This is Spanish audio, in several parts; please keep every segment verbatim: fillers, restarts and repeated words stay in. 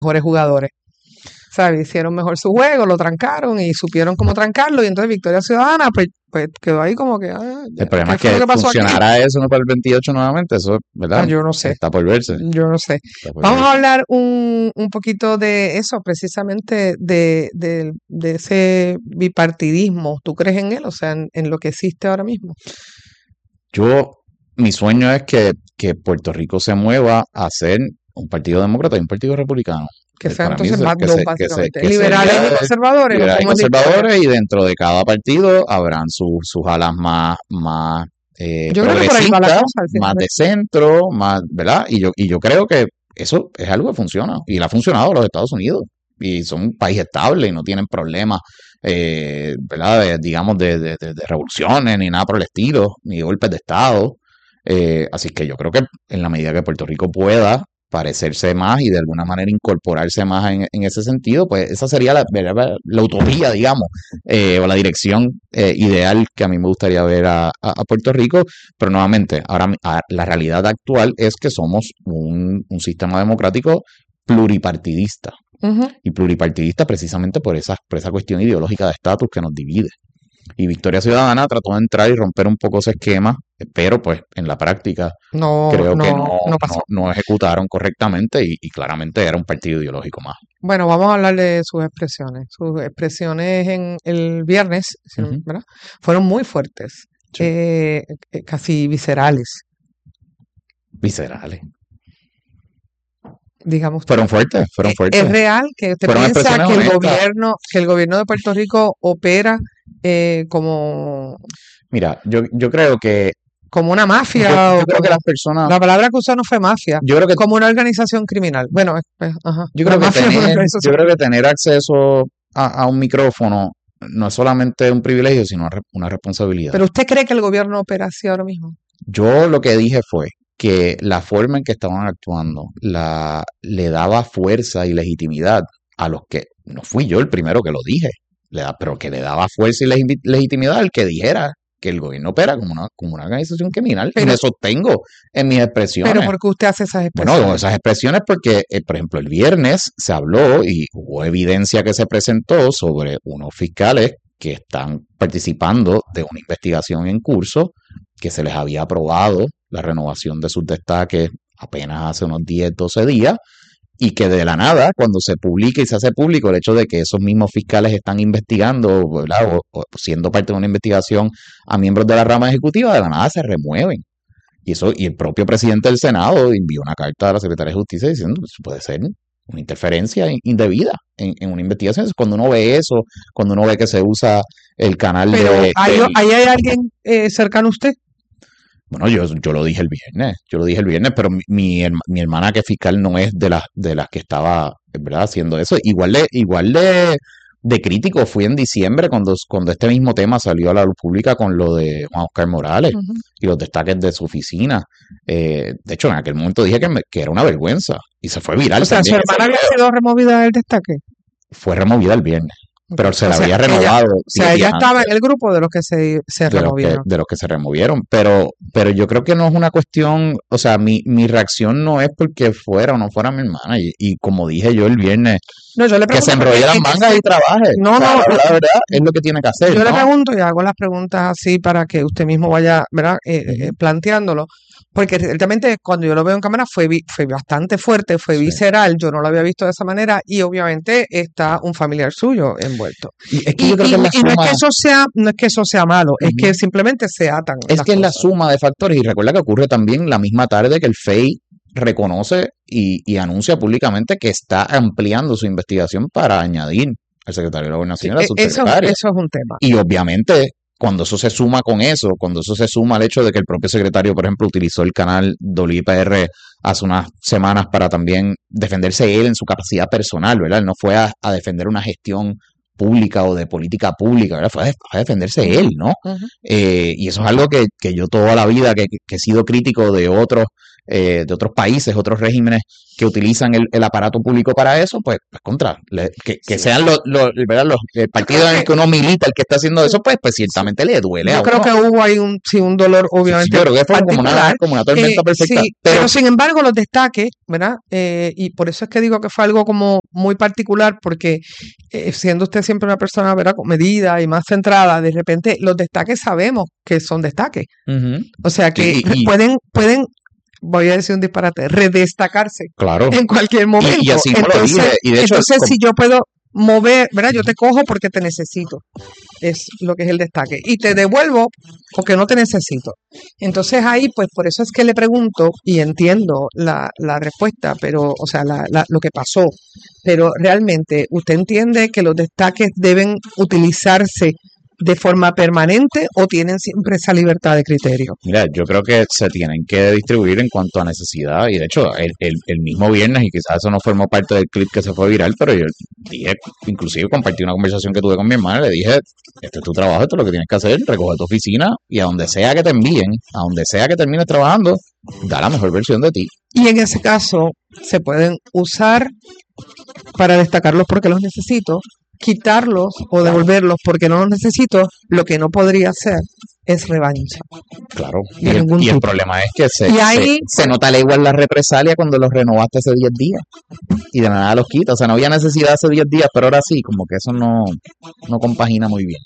mejores jugadores. ¿Sabes? Hicieron mejor su juego, lo trancaron y supieron cómo trancarlo. Y entonces Victoria Ciudadana, pues, pues quedó ahí como que. Ah, El problema es ¿qué fue que lo que pasó aquí? funcionará eso ¿no? para el veintiocho nuevamente, eso, Ah, ¿verdad? yo no sé. Está por verse. Yo no sé. Está por Vamos a verse. hablar un, un poquito de eso, precisamente de, de, de ese bipartidismo. ¿Tú crees en él? O sea, en, en lo que existe ahora mismo. Yo, mi sueño es que, que Puerto Rico se mueva a ser un partido demócrata y un partido republicano. Que Eh, sean para mí entonces eso- más que dos, se- que se- básicamente. que Liberales sería y conservadores. lo liberales y como en Victoria. conservadores, y dentro de cada partido habrán su- sus alas más, más eh, Yo creo que por ahí va la progresistas, cosa al final más de de centro, más, ¿verdad? Y yo, y yo creo que eso es algo que funciona y le ha funcionado a los Estados Unidos. Y son un país estable y no tienen problemas, eh, ¿verdad? De- digamos, de, de- de- de revoluciones ni nada por el estilo, ni golpes de Estado. Eh, así que yo creo que en la medida que Puerto Rico pueda parecerse más y de alguna manera incorporarse más en, en ese sentido, pues esa sería la, la, la utopía, digamos, eh, o la dirección eh, ideal que a mí me gustaría ver a, a, a Puerto Rico. Pero nuevamente, ahora mi- a- la realidad actual es que somos un, un sistema democrático pluripartidista. Ujú. Y pluripartidista precisamente por esa, por esa cuestión ideológica de estatus que nos divide. Y Victoria Ciudadana trató de entrar y romper un poco ese esquema, pero pues en la práctica No, creo que no, no, no pasó. no, no ejecutaron correctamente y, y claramente era un partido ideológico más. Bueno, vamos a hablar de sus expresiones. Sus expresiones en el viernes, si no- Ujú. ¿verdad? Fueron muy fuertes, Sí. eh, eh, casi viscerales, Viscerales. digamos. Fueron fuertes, fueron Eh, fuertes. ¿Es real que usted Fueron piensa expresiones que el honestas. gobierno, que el gobierno de Puerto Rico opera eh, como, Mira, yo, yo creo que como una yo, mafia yo o creo que como las personas, la palabra que usó no fue mafia, yo creo que como una organización criminal? Bueno, es- es- ajá, yo la creo que mafia es una tener, yo organización creo que tener acceso a, a un micrófono no es solamente un privilegio, sino una re- una responsabilidad. Pero ¿usted cree que el gobierno opera así ahora mismo? Yo lo que dije fue que la forma en que estaban actuando la, le daba fuerza y legitimidad a los que, no fui yo el primero que lo dije, le da, pero que le daba fuerza y legi- legitimidad al que dijera que el gobierno opera como una, como una organización criminal. Y Pero, me sostengo en mis pero expresiones. ¿por qué usted hace esas Bueno, expresiones? esas expresiones porque, eh, por ejemplo, el viernes se habló y hubo evidencia que se presentó sobre unos fiscales que están participando de una investigación en curso, que se les había aprobado la renovación de sus destaques apenas hace unos diez, doce días, y que de la nada, cuando se publica y se hace público el hecho de que esos mismos fiscales están investigando, ¿verdad? O, o siendo parte de una investigación a miembros de la rama ejecutiva, de la nada se remueven. Y eso, y el propio presidente del Senado envió una carta a la Secretaría de Justicia diciendo que eso puede ser una interferencia in- indebida en, en una investigación. Entonces, cuando uno ve eso, cuando uno ve que se usa el canal Pero de, ahí, del- ahí hay alguien eh, cercano a usted. bueno, yo, yo lo dije el viernes, yo lo dije el viernes, pero mi, mi, herma- mi hermana que es fiscal no es de las de las que estaba, ¿verdad?, haciendo eso. Igual de, igual de, de crítico fui en diciembre cuando, cuando este mismo tema salió a la luz pública con lo de Juan Oscar Morales Ujú. y los destaques de su oficina. Eh, de hecho, en aquel momento dije que, me- que era una vergüenza y se fue viral O sea, su también ese hermana había video. sido removida del destaque. Fue removida el viernes, Ok. pero se O la sea, había ella, renovado o sea, diez ella días estaba antes en el grupo de los que se, se de los que, removieron. de los que se removieron. Pero, pero yo creo que no es una cuestión, o sea, mi, mi reacción no es porque fuera o no fuera mi hermana. Y, y como dije yo el viernes, No, yo le que se pregunto porque enrolle las en mangas ese, y trabaje. no, O sea, no, la, lo- la verdad es lo que tiene que hacer, yo le ¿no? pregunto y hago las preguntas así para que usted mismo vaya, ¿verdad? Eh, eh, Ujú. planteándolo. Porque realmente cuando yo lo veo en cámara fue, vi- fue bastante fuerte, fue Sí. visceral, yo no lo había visto de esa manera y obviamente está un familiar suyo envuelto. Y es que Y, yo creo y, que es la y no es que suma, eso sea, no es que eso sea malo, es que ujú, simplemente se atan es las que es la cosas. suma de factores. Y recuerda que ocurre también la misma tarde que el F E I reconoce y, y anuncia públicamente que está ampliando su investigación para añadir al secretario de la Sí, Gobernación y a la e- eso, subsecretaria. eso es un tema. Y obviamente, cuando eso se suma con eso, cuando eso se suma al hecho de que el propio secretario, por ejemplo, utilizó el canal W I P R hace unas semanas para también defenderse él en su capacidad personal, ¿verdad? Él no fue a, a defender una gestión pública o de política pública, ¿verdad? Fue a, fue a defenderse Ujú, él, ¿no? ujú. Eh, y eso es algo que, que yo toda la vida que, que he sido crítico de otros eh, de otros países, otros regímenes que utilizan el, el aparato público para eso, pues, pues contra, le, que, que sí. sean los, los, ¿verdad? los el partido en el que uno milita el que está haciendo eso, pues, pues ciertamente le duele. Yo a creo uno. que hubo ahí un, sí, un dolor, obviamente. Sí, yo creo que fue como una, como una tormenta eh, perfecta. Sí, pero, pero sin embargo, los destaques, ¿verdad? Eh, y por eso es que digo que fue algo como muy particular, porque eh, siendo usted siempre una persona, ¿verdad?, medida y más centrada, de repente los destaques sabemos que son destaques. Uh-huh. O sea que y, y, pueden, pueden, voy a decir un disparate, redestacarse claro. en cualquier momento. Y, y así entonces, lo dije. Y de hecho, entonces como... si yo puedo mover, ¿verdad? Yo te cojo porque te necesito. Es lo que es el destaque. Y te devuelvo porque no te necesito. Entonces ahí, pues por eso es que le pregunto y entiendo la, la respuesta, pero, o sea, la, la, lo que pasó. Pero realmente, ¿usted entiende que los destaques deben utilizarse de forma permanente o tienen siempre esa libertad de criterio? Mira, yo creo que se tienen que distribuir en cuanto a necesidad y de hecho el, el, el mismo viernes, y quizás eso no formó parte del clip que se fue viral, pero yo dije, inclusive compartí una conversación que tuve con mi hermana, le dije, este es tu trabajo, esto es lo que tienes que hacer, recoge tu oficina y a donde sea que te envíen, a donde sea que termines trabajando, da la mejor versión de ti. Y en ese caso se pueden usar para destacarlos porque los necesito, quitarlos o devolverlos porque no los necesito, lo que no podría ser es revancha. Claro, y el, y el problema es que se, ahí, se, se nota igual la represalia cuando los renovaste hace diez días y de nada los quitas, o sea, no había necesidad hace diez días, pero ahora sí, como que eso no, no compagina muy bien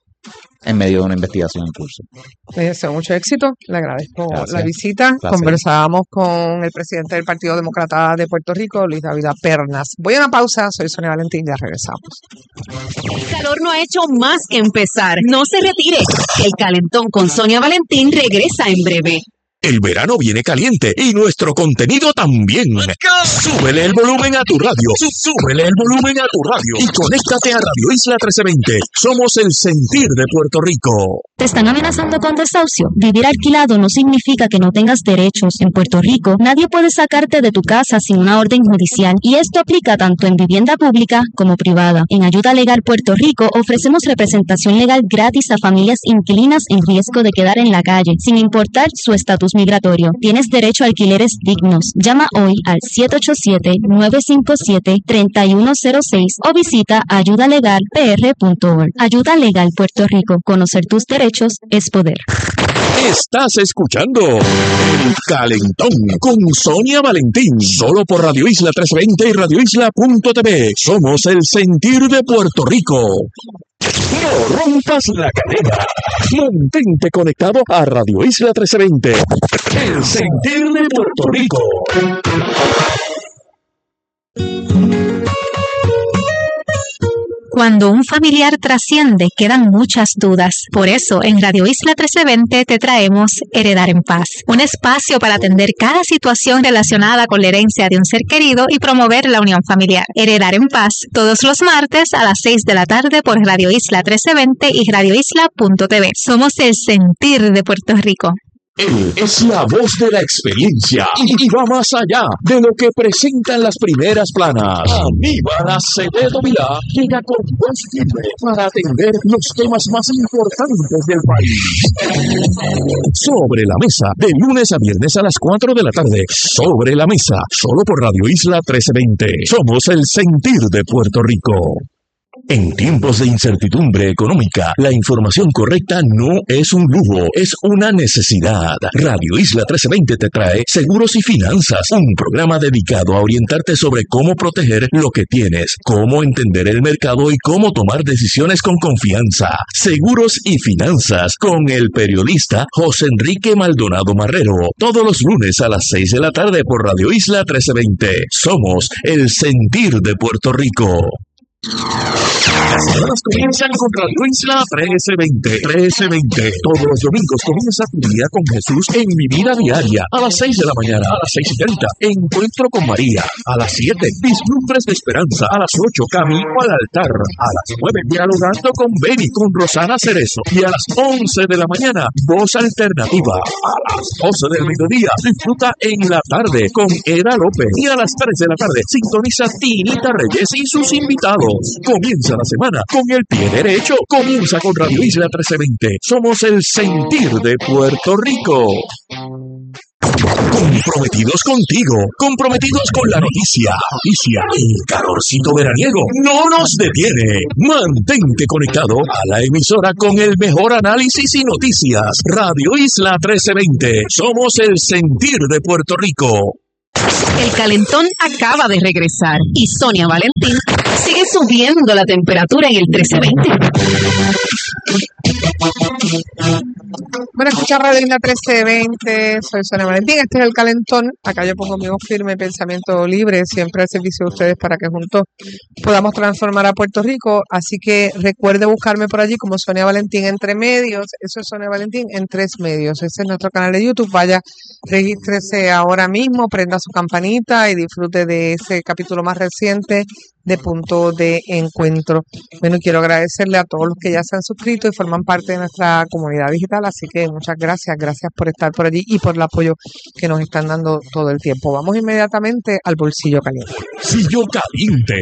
en medio de una investigación en curso. Le deseo mucho éxito, le agradezco Gracias. la visita. Gracias. Conversábamos con el presidente del Partido Demócrata de Puerto Rico, Luis David Pernas. Voy a una pausa, soy Sonia Valentín, ya regresamos. El calor no ha hecho más que empezar. No se retire, que el calentón con Sonia Valentín regresa en breve. El verano viene caliente y nuestro contenido también. Súbele el volumen a tu radio. Súbele el volumen a tu radio. Y conéctate a Radio Isla trece veinte. Somos el sentir de Puerto Rico. ¿Te están amenazando con desahucio? Vivir alquilado no significa que no tengas derechos. En Puerto Rico, nadie puede sacarte de tu casa sin una orden judicial. Y esto aplica tanto en vivienda pública como privada. En Ayuda Legal Puerto Rico ofrecemos representación legal gratis a familias inquilinas en riesgo de quedar en la calle, sin importar su estatus migratorio. Tienes derecho a alquileres dignos. Llama hoy al siete ocho siete, nueve cinco siete, tres uno cero seis o visita ayuda legal p r punto org. Ayuda Legal Puerto Rico. Conocer tus derechos es poder. Estás escuchando El Calentón con Sonia Valentín, solo por Radio Isla trescientos veinte y radio isla punto t v. Somos el sentir de Puerto Rico. No rompas la cadena. Mantente conectado a Radio Isla trescientos veinte. El sentir de Puerto Rico. Cuando un familiar trasciende, quedan muchas dudas. Por eso, en Radio Isla trece veinte te traemos Heredar en Paz, un espacio para atender cada situación relacionada con la herencia de un ser querido y promover la unión familiar. Heredar en Paz, todos los martes a las seis de la tarde por Radio Isla trece veinte y radio isla punto t v. Somos el sentir de Puerto Rico. Él es la voz de la experiencia y va más allá de lo que presentan las primeras planas. Aníbal Acevedo Vilá llega con voz firme para atender los temas más importantes del país. Sobre la mesa, de lunes a viernes a las cuatro de la tarde. Sobre la mesa, solo por Radio Isla trescientos veinte. Somos el sentir de Puerto Rico. En tiempos de incertidumbre económica, la información correcta no es un lujo, es una necesidad. Radio Isla trescientos veinte te trae Seguros y Finanzas, un programa dedicado a orientarte sobre cómo proteger lo que tienes, cómo entender el mercado y cómo tomar decisiones con confianza. Seguros y Finanzas con el periodista José Enrique Maldonado Marrero, todos los lunes a las seis de la tarde por Radio Isla trescientos veinte. Somos el sentir de Puerto Rico. Las semanas comienzan con Radio Isla trece veinte. trece veinte. Todos los domingos comienza tu día con Jesús en Mi Vida Diaria. A las seis de la mañana, a las seis y treinta, Encuentro con María. A las siete, Vislumbres de Esperanza. A las ocho, Camino al Altar. A las nueve, Dialogando con Beni, con Rosana Cerezo. Y a las once de la mañana, Voz Alternativa. A las doce del mediodía, disfruta en la tarde con Eda López. Y a las tres de la tarde, sintoniza Tinita Reyes y sus invitados. Comienza la semana con el pie derecho. Comienza con Radio Isla trece veinte. Somos el sentir de Puerto Rico. Comprometidos contigo, comprometidos con la noticia. Noticia, el calorcito veraniego no nos detiene. Mantente conectado a la emisora con el mejor análisis y noticias. Radio Isla trece veinte. Somos el sentir de Puerto Rico. El calentón acaba de regresar y Sonia Valentín sigue subiendo la temperatura en el trece veinte. Bueno, escucha Radio Isla trece veinte, soy Sonia Valentín, este es el calentón. Acá yo pongo mi voz firme, pensamiento libre, siempre al servicio de ustedes para que juntos podamos transformar a Puerto Rico. Así que recuerde buscarme por allí como Sonia Valentín entre medios. Eso es Sonia Valentín en tres medios. Ese es nuestro canal de YouTube. Vaya, regístrese ahora mismo, prenda su campanita y disfrute de ese capítulo más reciente de Punto de Encuentro. Bueno, quiero agradecerle a todos los que ya se han suscrito y forman parte de nuestra comunidad digital, así que muchas gracias, gracias por estar por allí y por el apoyo que nos están dando todo el tiempo. Vamos inmediatamente al bolsillo caliente. Bolsillo caliente.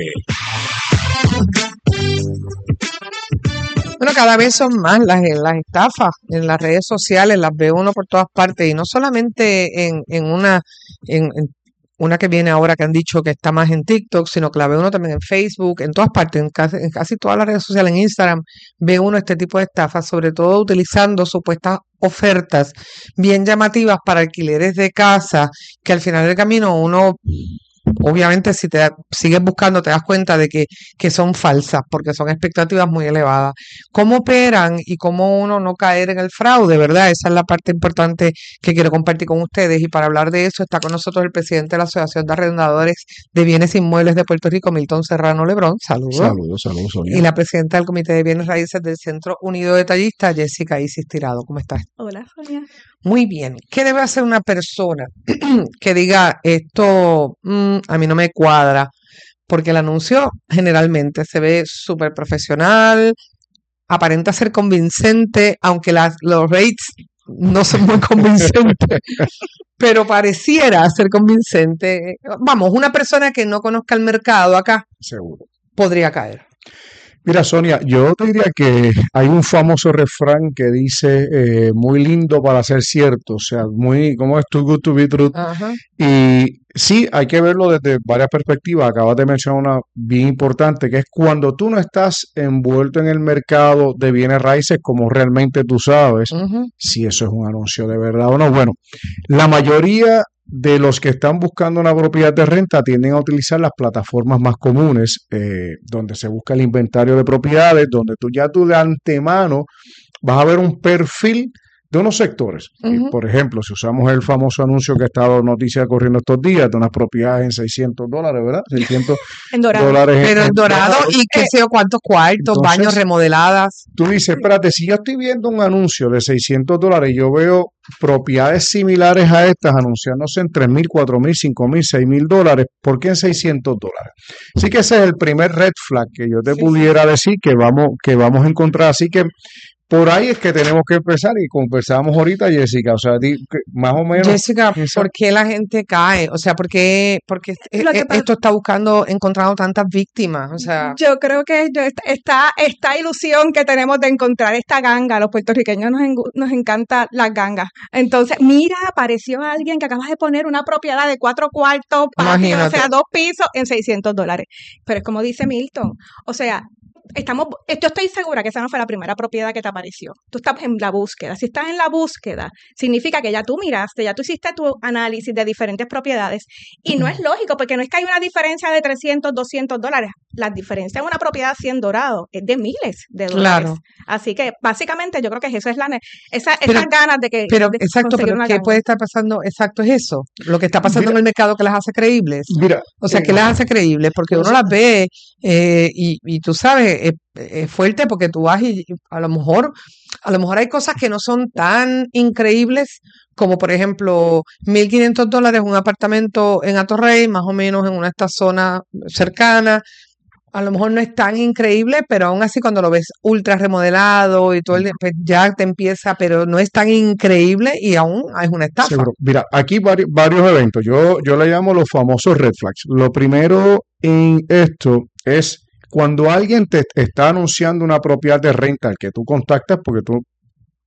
Bueno, cada vez son más las, las estafas en las redes sociales, las ve uno por todas partes y no solamente en, en una... En, en una que viene ahora que han dicho que está más en TikTok, sino que la ve uno también en Facebook, en todas partes, en casi, en casi todas las redes sociales, en Instagram, ve uno este tipo de estafas, sobre todo utilizando supuestas ofertas bien llamativas para alquileres de casa, que al final del camino uno... Obviamente, si te da- sigues buscando, te das cuenta de que, que son falsas, porque son expectativas muy elevadas. ¿Cómo operan y cómo uno no caer en el fraude, verdad? Esa es la parte importante que quiero compartir con ustedes. Y para hablar de eso está con nosotros el presidente de la Asociación de Arrendadores de Bienes Inmuebles de Puerto Rico, Milton Serrano Lebrón. Saludos. Saludos, saludos, Sonia. Y la presidenta del Comité de Bienes Raíces del Centro Unido de Tallistas, Jessica Isis Tirado. ¿Cómo estás? Hola, Sonia. Muy bien. ¿Qué debe hacer una persona que diga esto mm, a mí no me cuadra? Porque el anuncio generalmente se ve súper profesional, aparenta ser convincente, aunque las, los rates no son muy convincentes, pero pareciera ser convincente. Vamos, una persona que no conozca el mercado acá Seguro. podría caer. Mira, Sonia, yo te diría que hay un famoso refrán que dice eh, muy lindo para ser cierto, o sea, muy, ¿cómo es? Too good to be true. Ajá. Y sí, hay que verlo desde varias perspectivas. Acabas de mencionar una bien importante, que es cuando tú no estás envuelto en el mercado de bienes raíces, como realmente tú sabes Ujú. si eso es un anuncio de verdad o no. Bueno, la mayoría de los que están buscando una propiedad de renta tienden a utilizar las plataformas más comunes, eh, donde se busca el inventario de propiedades, donde tú ya tú de antemano vas a ver un perfil de unos sectores. Y, Ujú. por ejemplo, si usamos el famoso anuncio que ha estado noticia corriendo estos días de unas propiedades en seiscientos dólares, ¿verdad? seiscientos En Dorado. dólares en- Pero en en Dorado Dorado. y qué sé yo cuántos cuartos, Entonces, baños remodeladas. Tú dices, espérate, si yo estoy viendo un anuncio de seiscientos dólares, yo veo propiedades similares a estas anunciándose en tres mil, cuatro mil, cinco mil, seis mil dólares, ¿por qué en seiscientos dólares? Así que ese es el primer red flag que yo te Sí, sí. pudiera decir que vamos, que vamos a encontrar. Así que por ahí es que tenemos que empezar y conversábamos ahorita, Jessica, o sea, di- que más o menos Jessica, piensa- ¿por qué la gente cae? O sea, ¿por qué, por qué e- Lo que e- pasa- esto está buscando, encontrando tantas víctimas? O sea, Yo creo que yo- esta, esta, esta ilusión que tenemos de encontrar esta ganga, los puertorriqueños nos, engu- nos encanta las gangas. Entonces, mira, apareció alguien que acaba de poner una propiedad de cuatro cuartos, patio, o Imagínate. sea, dos pisos en seiscientos dólares. Pero es como dice Milton, o sea, estamos, yo estoy segura que esa no fue la primera propiedad que te apareció. Tú estás en la búsqueda. Si estás en la búsqueda, significa que ya tú miraste, ya tú hiciste tu análisis de diferentes propiedades y no es lógico porque no es que hay una diferencia de trescientos, doscientos dólares. La diferencia en una propiedad cien Dorado es de miles de dólares. Claro. Así que básicamente yo creo que eso es la ne- esa, Pero- esas ganas de que pero de exacto, conseguir pero una ¿qué ganga. puede estar pasando? Exacto, es eso. Lo que está pasando Mira. en el mercado que las hace creíbles. Mira, O sea, eh, ¿qué las hace creíbles? Porque uno las ve eh, y, y tú sabes, es, es fuerte porque tú vas y y a lo mejor, a lo mejor hay cosas que no son tan increíbles como por ejemplo mil quinientos dólares un apartamento en Atorrey, más o menos en una esta zona cercana. A lo mejor no es tan increíble, pero aún así cuando lo ves ultra remodelado y todo el, pues ya te empieza, pero no es tan increíble y aún es una estafa. seguro. Mira, aquí vari- varios eventos. Yo, yo le llamo los famosos red flags. Lo primero en esto es cuando alguien te está anunciando una propiedad de renta al que tú contactas, porque tú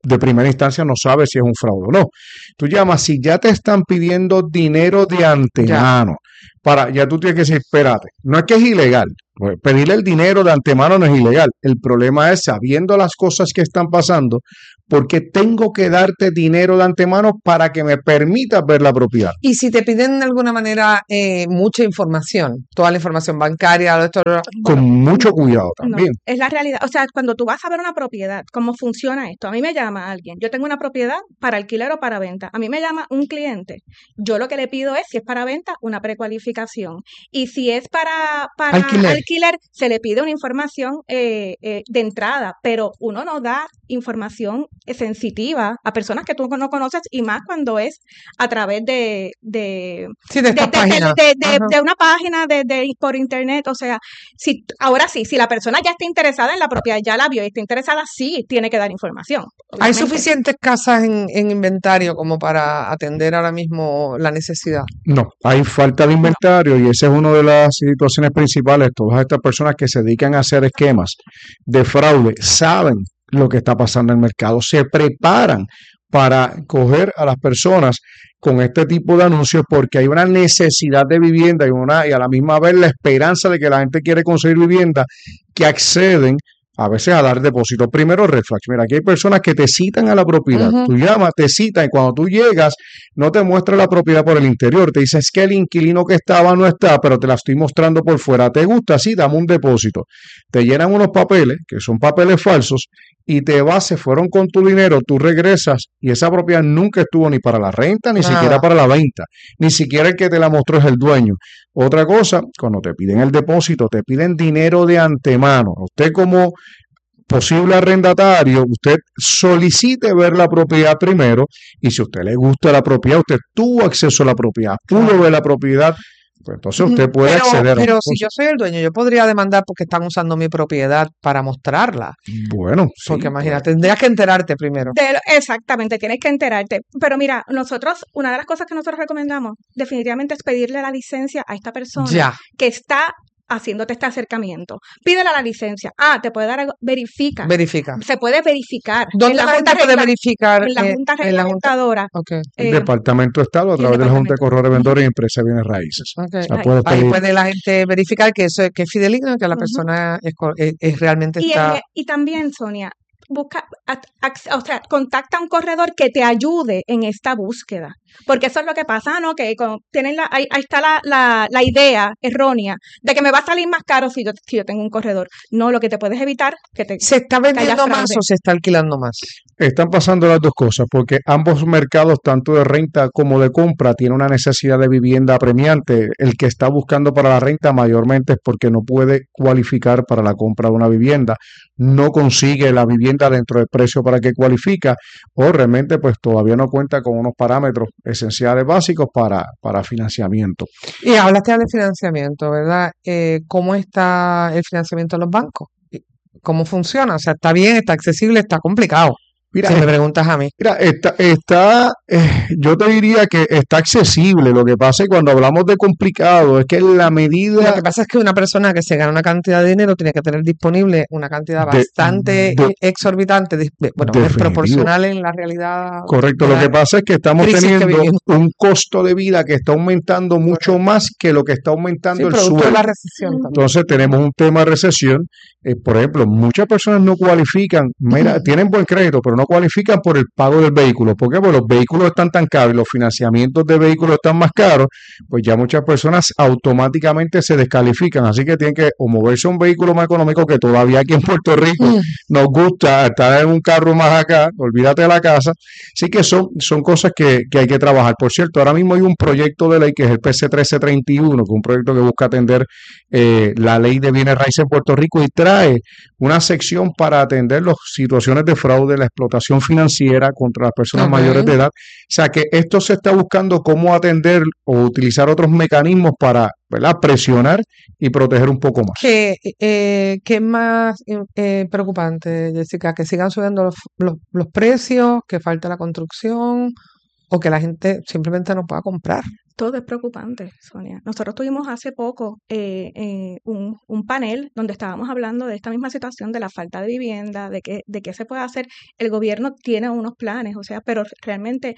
de primera instancia no sabes si es un fraude o no. Tú llamas, si ya te están pidiendo dinero de antemano, para, ya tú tienes que decir, espérate, no es que es ilegal, pues pedirle el dinero de antemano no es ilegal, el problema es sabiendo las cosas que están pasando, porque tengo que darte dinero de antemano para que me permitas ver la propiedad. Y si te piden de alguna manera eh, mucha información, toda la información bancaria, esto, Con mucho cuidado también. No, es la realidad. O sea, cuando tú vas a ver una propiedad, ¿cómo funciona esto? A mí me llama alguien. Yo tengo una propiedad para alquiler o para venta. A mí me llama un cliente. Yo lo que le pido es, si es para venta, una precualificación. Y si es para, para Alquiler. alquiler, se le pide una información eh, eh, de entrada. Pero uno no da información sensitiva a personas que tú no conoces, y más cuando es a través de de, sí, de, de, estas de, páginas. de, de, Ajá. de una página de, de por internet. O sea, si ahora sí, si la persona ya está interesada en la propiedad, ya la vio y está interesada, sí tiene que dar información. ¿Hay obviamente. suficientes casas en, en inventario como para atender ahora mismo la necesidad? No, hay falta de inventario y esa es una de las situaciones principales. Todas estas personas que se dedican a hacer esquemas de fraude saben lo que está pasando en el mercado, se preparan para coger a las personas con este tipo de anuncios porque hay una necesidad de vivienda y, una, y a la misma vez la esperanza de que la gente quiere conseguir vivienda, que acceden a veces a dar depósitos. Primero, red flags. Mira, aquí hay personas que te citan a la propiedad. Ujú. Tú llamas, te citan y cuando tú llegas no te muestra la propiedad por el interior. Te dice, es que el inquilino que estaba no está, pero te la estoy mostrando por fuera. ¿Te gusta? Sí, dame un depósito. Te llenan unos papeles, que son papeles falsos, y te vas, se fueron con tu dinero, tú regresas y esa propiedad nunca estuvo ni para la renta, ni Nada. siquiera para la venta. Ni siquiera el que te la mostró es el dueño. Otra cosa, cuando te piden el depósito, te piden dinero de antemano. Usted como posible arrendatario, usted solicite ver la propiedad primero y si a usted le gusta la propiedad, usted tuvo acceso a la propiedad, pudo ver la propiedad, pues entonces usted puede pero, acceder a pero las si cosas. yo soy el dueño, yo podría demandar porque están usando mi propiedad para mostrarla. Bueno, sí, Porque imagínate, pues, tendrías que enterarte primero. De- exactamente, tienes que enterarte. Pero mira, nosotros, una de las cosas que nosotros recomendamos definitivamente es pedirle la licencia a esta persona Ya. que está haciéndote este acercamiento. Pídele la licencia. Ah, te puede dar algo, verifica. Verifica. Se puede verificar. ¿Dónde En la, la gente Junta puede Regla- verificar? En la eh, Junta en la Junta? Reglamentadora. Ok, el eh, Departamento de Estado a y el través de la Junta de departamento. Corredores, Vendedores y Empresas de Bienes Raíces. ok. O sea, Ahí- puedes Ahí pedir- puede la gente verificar que eso es, que es fidedigno, que la Ujú. persona es, co- es- es realmente Y, está. en- y también, Sonia, busca, ac- ac- o sea, contacta a un corredor que te ayude en esta búsqueda. Porque eso es lo que pasa, ¿no? Que con- tienen la, ahí, ahí está la, la, la idea errónea de que me va a salir más caro si yo, si yo tengo un corredor. No, lo que te puedes evitar que te... ¿Se está vendiendo más fraude. o se está alquilando más? Están pasando las dos cosas, porque ambos mercados, tanto de renta como de compra, tienen una necesidad de vivienda apremiante. El que está buscando para la renta mayormente es porque no puede cualificar para la compra de una vivienda, no consigue la vivienda dentro del precio para que cualifica, o realmente pues todavía no cuenta con unos parámetros esenciales básicos para, para financiamiento. Y hablaste de financiamiento, ¿verdad? Eh, ¿cómo está el financiamiento en los bancos? ¿Cómo funciona? O sea, ¿está bien, está accesible, está complicado? Mira, Si me preguntas a mí. Mira, está, está eh, yo te diría que está accesible. Lo que pasa es que cuando hablamos de complicado es que en la Lo medida que pasa es que una persona que se gana una cantidad de dinero tiene que tener disponible una cantidad De- bastante de- exorbitante, dis- bueno, es definitivo. proporcional en la realidad. correcto, de lo la que pasa es que estamos crisis que teniendo vivimos. un costo de vida que está aumentando mucho más que lo que está aumentando Sí, el producto de sueldo. la recesión también. Entonces tenemos un tema de recesión. Eh, por ejemplo, muchas personas no cualifican, mira, tienen buen crédito, pero no cualifican por el pago del vehículo. ¿Por qué? Porque los vehículos están tan caros y los financiamientos de vehículos están más caros, pues ya muchas personas automáticamente se descalifican. Así que tienen que o moverse a un vehículo más económico, que todavía aquí en Puerto Rico Mm. nos gusta estar en un carro más acá, olvídate de la casa. Así que son, son cosas que, que hay que trabajar. Por cierto, ahora mismo hay un proyecto de ley que es el P C trece treinta y uno, que es un proyecto que busca atender eh, la ley de bienes raíces en Puerto Rico y trae una sección para atender las situaciones de fraude, la explotación financiera contra las personas Ok. mayores de edad. O sea que esto se está buscando cómo atender o utilizar otros mecanismos para, ¿verdad?, presionar y proteger un poco más. ¿Qué, eh, qué es más eh, preocupante, Jessica? ¿Que sigan subiendo los, los, los precios, que falte la construcción o que la gente simplemente no pueda comprar? Todo es preocupante, Sonia. Nosotros tuvimos hace poco eh, eh, un, un un panel donde estábamos hablando de esta misma situación de la falta de vivienda, de qué de qué se puede hacer. El gobierno tiene unos planes, o sea, pero realmente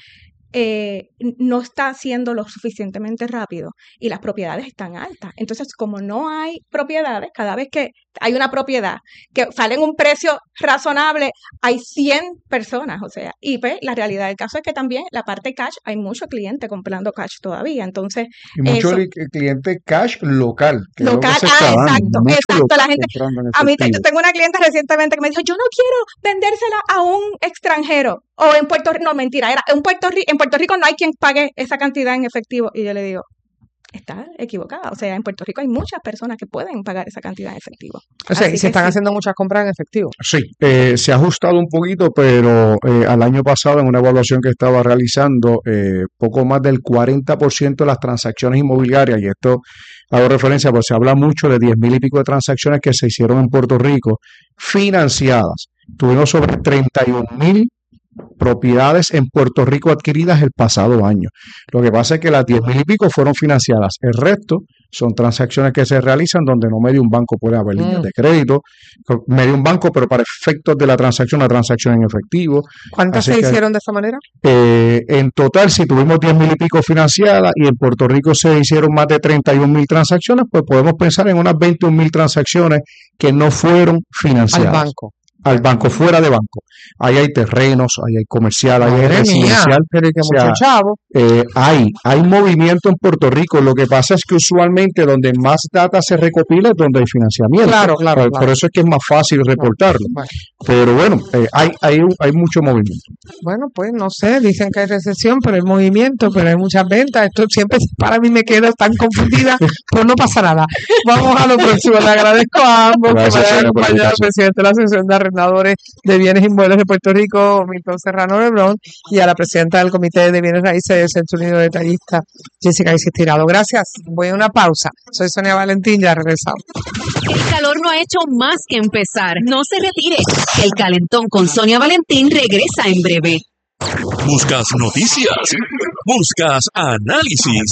eh, no está haciendo lo suficientemente rápido y las propiedades están altas. Entonces, como no hay propiedades, cada vez que hay una propiedad que sale en un precio razonable, hay cien personas, o sea, y pues la realidad del caso es que también la parte cash, hay mucho cliente comprando cash todavía, entonces Y mucho eso, li- cliente cash local. Que es lo que local, se ah, está dando, exacto, mucho exacto, local la gente, comprando en a mí te- yo efectivo. tengo una clienta recientemente que me dijo, yo no quiero vendérsela a un extranjero o en Puerto Rico, no, mentira, era en Puerto Rico, en Puerto Rico no hay quien pague esa cantidad en efectivo, y yo le digo, está equivocada, o sea, en Puerto Rico hay muchas personas que pueden pagar esa cantidad en efectivo. O sea, y Así se que están sí. haciendo muchas compras en efectivo. Sí, eh, se ha ajustado un poquito, pero eh, al año pasado en una evaluación que estaba realizando, eh, poco más del cuarenta por ciento de las transacciones inmobiliarias, y esto hago referencia, pues se habla mucho de diez mil y pico de transacciones que se hicieron en Puerto Rico financiadas. Tuvimos sobre treinta y un mil propiedades en Puerto Rico adquiridas el pasado año. Lo que pasa es que las diez mil y pico fueron financiadas. El resto son transacciones que se realizan donde no medio un banco puede haber líneas Mm. de crédito, medio un banco, pero para efectos de la transacción, la transacción en efectivo. ¿Cuántas Así se que hicieron de esa manera? eh, en total, si tuvimos diez mil y pico financiadas y en Puerto Rico se hicieron más de treinta y un mil transacciones, pues podemos pensar en unas veintiún mil transacciones que no fueron Al financiadas. banco. Al banco, fuera de banco. Ahí hay terrenos, ahí hay comercial, ahí hay Madre mía, residencial. pero y que O sea, mucho chavo. eh, hay, hay movimiento en Puerto Rico. Lo que pasa es que usualmente donde más data se recopila es donde hay financiamiento. Claro, claro, Por, claro. por eso es que es más fácil reportarlo. Bueno, Pero bueno, eh, hay, hay, hay mucho movimiento. bueno, pues no sé, dicen que hay recesión, pero hay movimiento, pero hay muchas ventas. Esto siempre para mí me quedo tan confundida, pues no pasa nada. Vamos a lo próximo. Le agradezco a ambos que me Gracias, hayan Sonia, por la acompañado, al invitación. presidente de la Asociación de Arrendadores de Bienes Inmuebles de Puerto Rico, Milton Serrano Lebrón, y a la presidenta del Comité de Bienes Raíces del Centro Unido de Detallistas, Jessica Isis Tirado. Gracias. Voy a una pausa. Soy Sonia Valentín, ya regresamos. El calor no ha hecho más que empezar. No se retire. El calentón con Sonia Valentín regresa en breve. Buscas noticias, buscas análisis.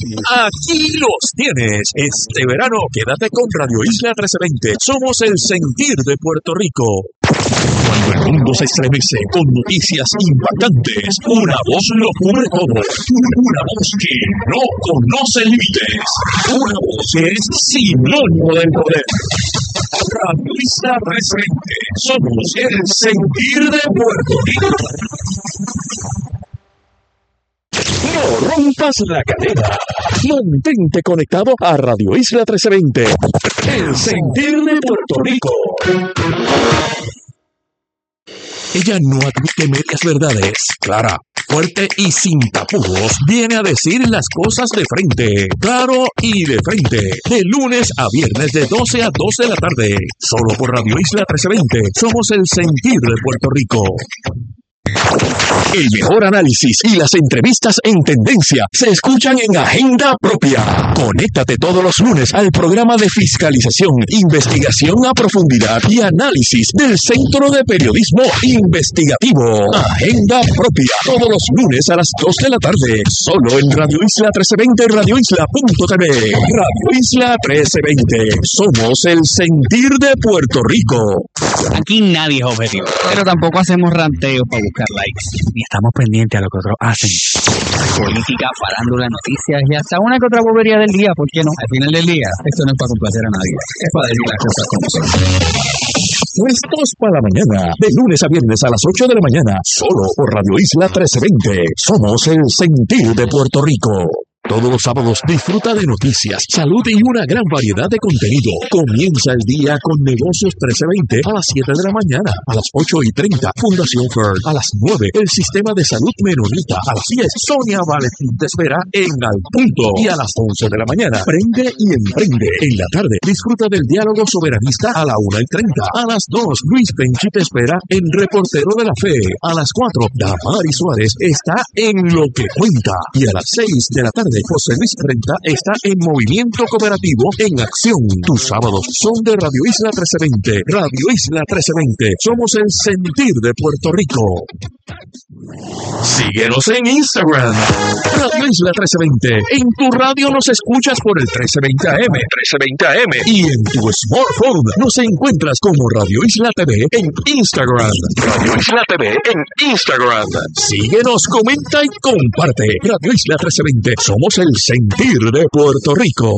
Aquí los tienes. Este verano quédate con Radio Isla trece veinte. Somos el sentir de Puerto Rico. Cuando el mundo se estremece con noticias impactantes, una voz lo cubre todo. Una voz que no conoce límites. Una voz que es sinónimo del poder. Radio Isla trece veinte. Somos el sentir de Puerto Rico. No rompas la cadena. Mantente conectado a Radio Isla trece veinte. El sentir de Puerto Rico. Ella no admite medias verdades. Clara, fuerte y sin tapujos, viene a decir las cosas de frente. Claro y de frente. De lunes a viernes de doce a dos de la tarde. Solo por Radio Isla trece veinte. Somos el sentir de Puerto Rico. El mejor análisis y las entrevistas en tendencia se escuchan en Agenda Propia. Conéctate todos los lunes al programa de fiscalización, investigación a profundidad y análisis del Centro de Periodismo Investigativo. Agenda Propia, todos los lunes a las dos de la tarde, solo en Radio Isla trece veinte y radio isla punto t v. Radio Isla trece veinte, somos el sentir de Puerto Rico. Aquí nadie es objetivo, pero tampoco hacemos ranteos para buscar likes, ni estamos pendientes a lo que otros hacen. Política, farándula, noticias y hasta una que otra bobería del día, ¿por qué no? Al final del día, esto no es para complacer a nadie, es para decir las cosas como son. Puestos para la mañana, de lunes a viernes a las ocho de la mañana, solo por Radio Isla trece veinte. Somos el sentir de Puerto Rico. Todos los sábados disfruta de noticias, salud y una gran variedad de contenido. Comienza el día con Negocios trece veinte a las siete de la mañana. A las ocho y treinta, Fundación Fern. A las nueve, el Sistema de Salud Menonita. A las diez, Sonia Valentín te espera en Al Punto. Y a las once de la mañana, Prende y Emprende. En la tarde, disfruta del diálogo soberanista a la una y treinta. A las dos, Luis Penchi te espera en Reportero de la Fe. A las cuatro, Damari Suárez está en Lo que Cuenta. Y a las seis de la tarde, José Luis Renta está en Movimiento Cooperativo en Acción. Tus sábados son de Radio Isla trece veinte. Radio Isla trece veinte. Somos el sentir de Puerto Rico. Síguenos en Instagram, Radio Isla trece veinte. En tu radio nos escuchas por el trece veinte A M, trece veinte A M. Y en tu smartphone nos encuentras como Radio Isla T V en Instagram. Radio Isla T V en Instagram. Síguenos, comenta y comparte. Radio Isla trece veinte. Somos el sentir de Puerto Rico.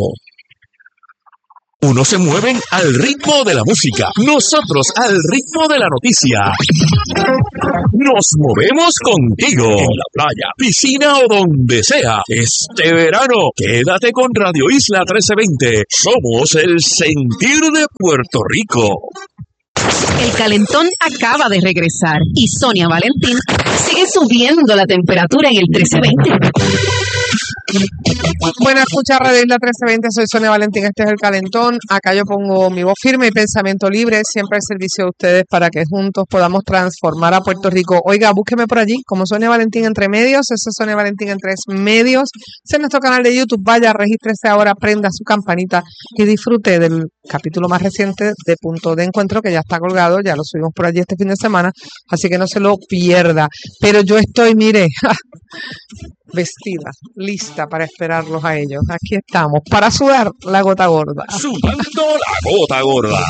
Unos se mueven al ritmo de la música, nosotros al ritmo de la noticia. Nos movemos contigo en la playa, piscina o donde sea. Este verano, quédate con Radio Isla trece veinte. Somos el sentir de Puerto Rico. El calentón acaba de regresar y Sonia Valentín sigue subiendo la temperatura en el trece veinte. Bueno, escucha Radio Isla trece veinte, soy Sonia Valentín, este es El Calentón. Acá yo pongo mi voz firme y pensamiento libre, siempre al servicio de ustedes para que juntos podamos transformar a Puerto Rico. Oiga, búsqueme por allí como Sonia Valentín Entre Medios, eso es Sonia Valentín en Tres Medios. Ese es nuestro canal de YouTube, vaya, regístrese ahora, prenda su campanita y disfrute del capítulo más reciente de Punto de Encuentro, que ya está colgado, ya lo subimos por allí este fin de semana, así que no se lo pierda. Pero yo estoy, mire, vestida, lista para esperarlos a ellos. Aquí estamos, para sudar la gota gorda. Sudando la gota gorda.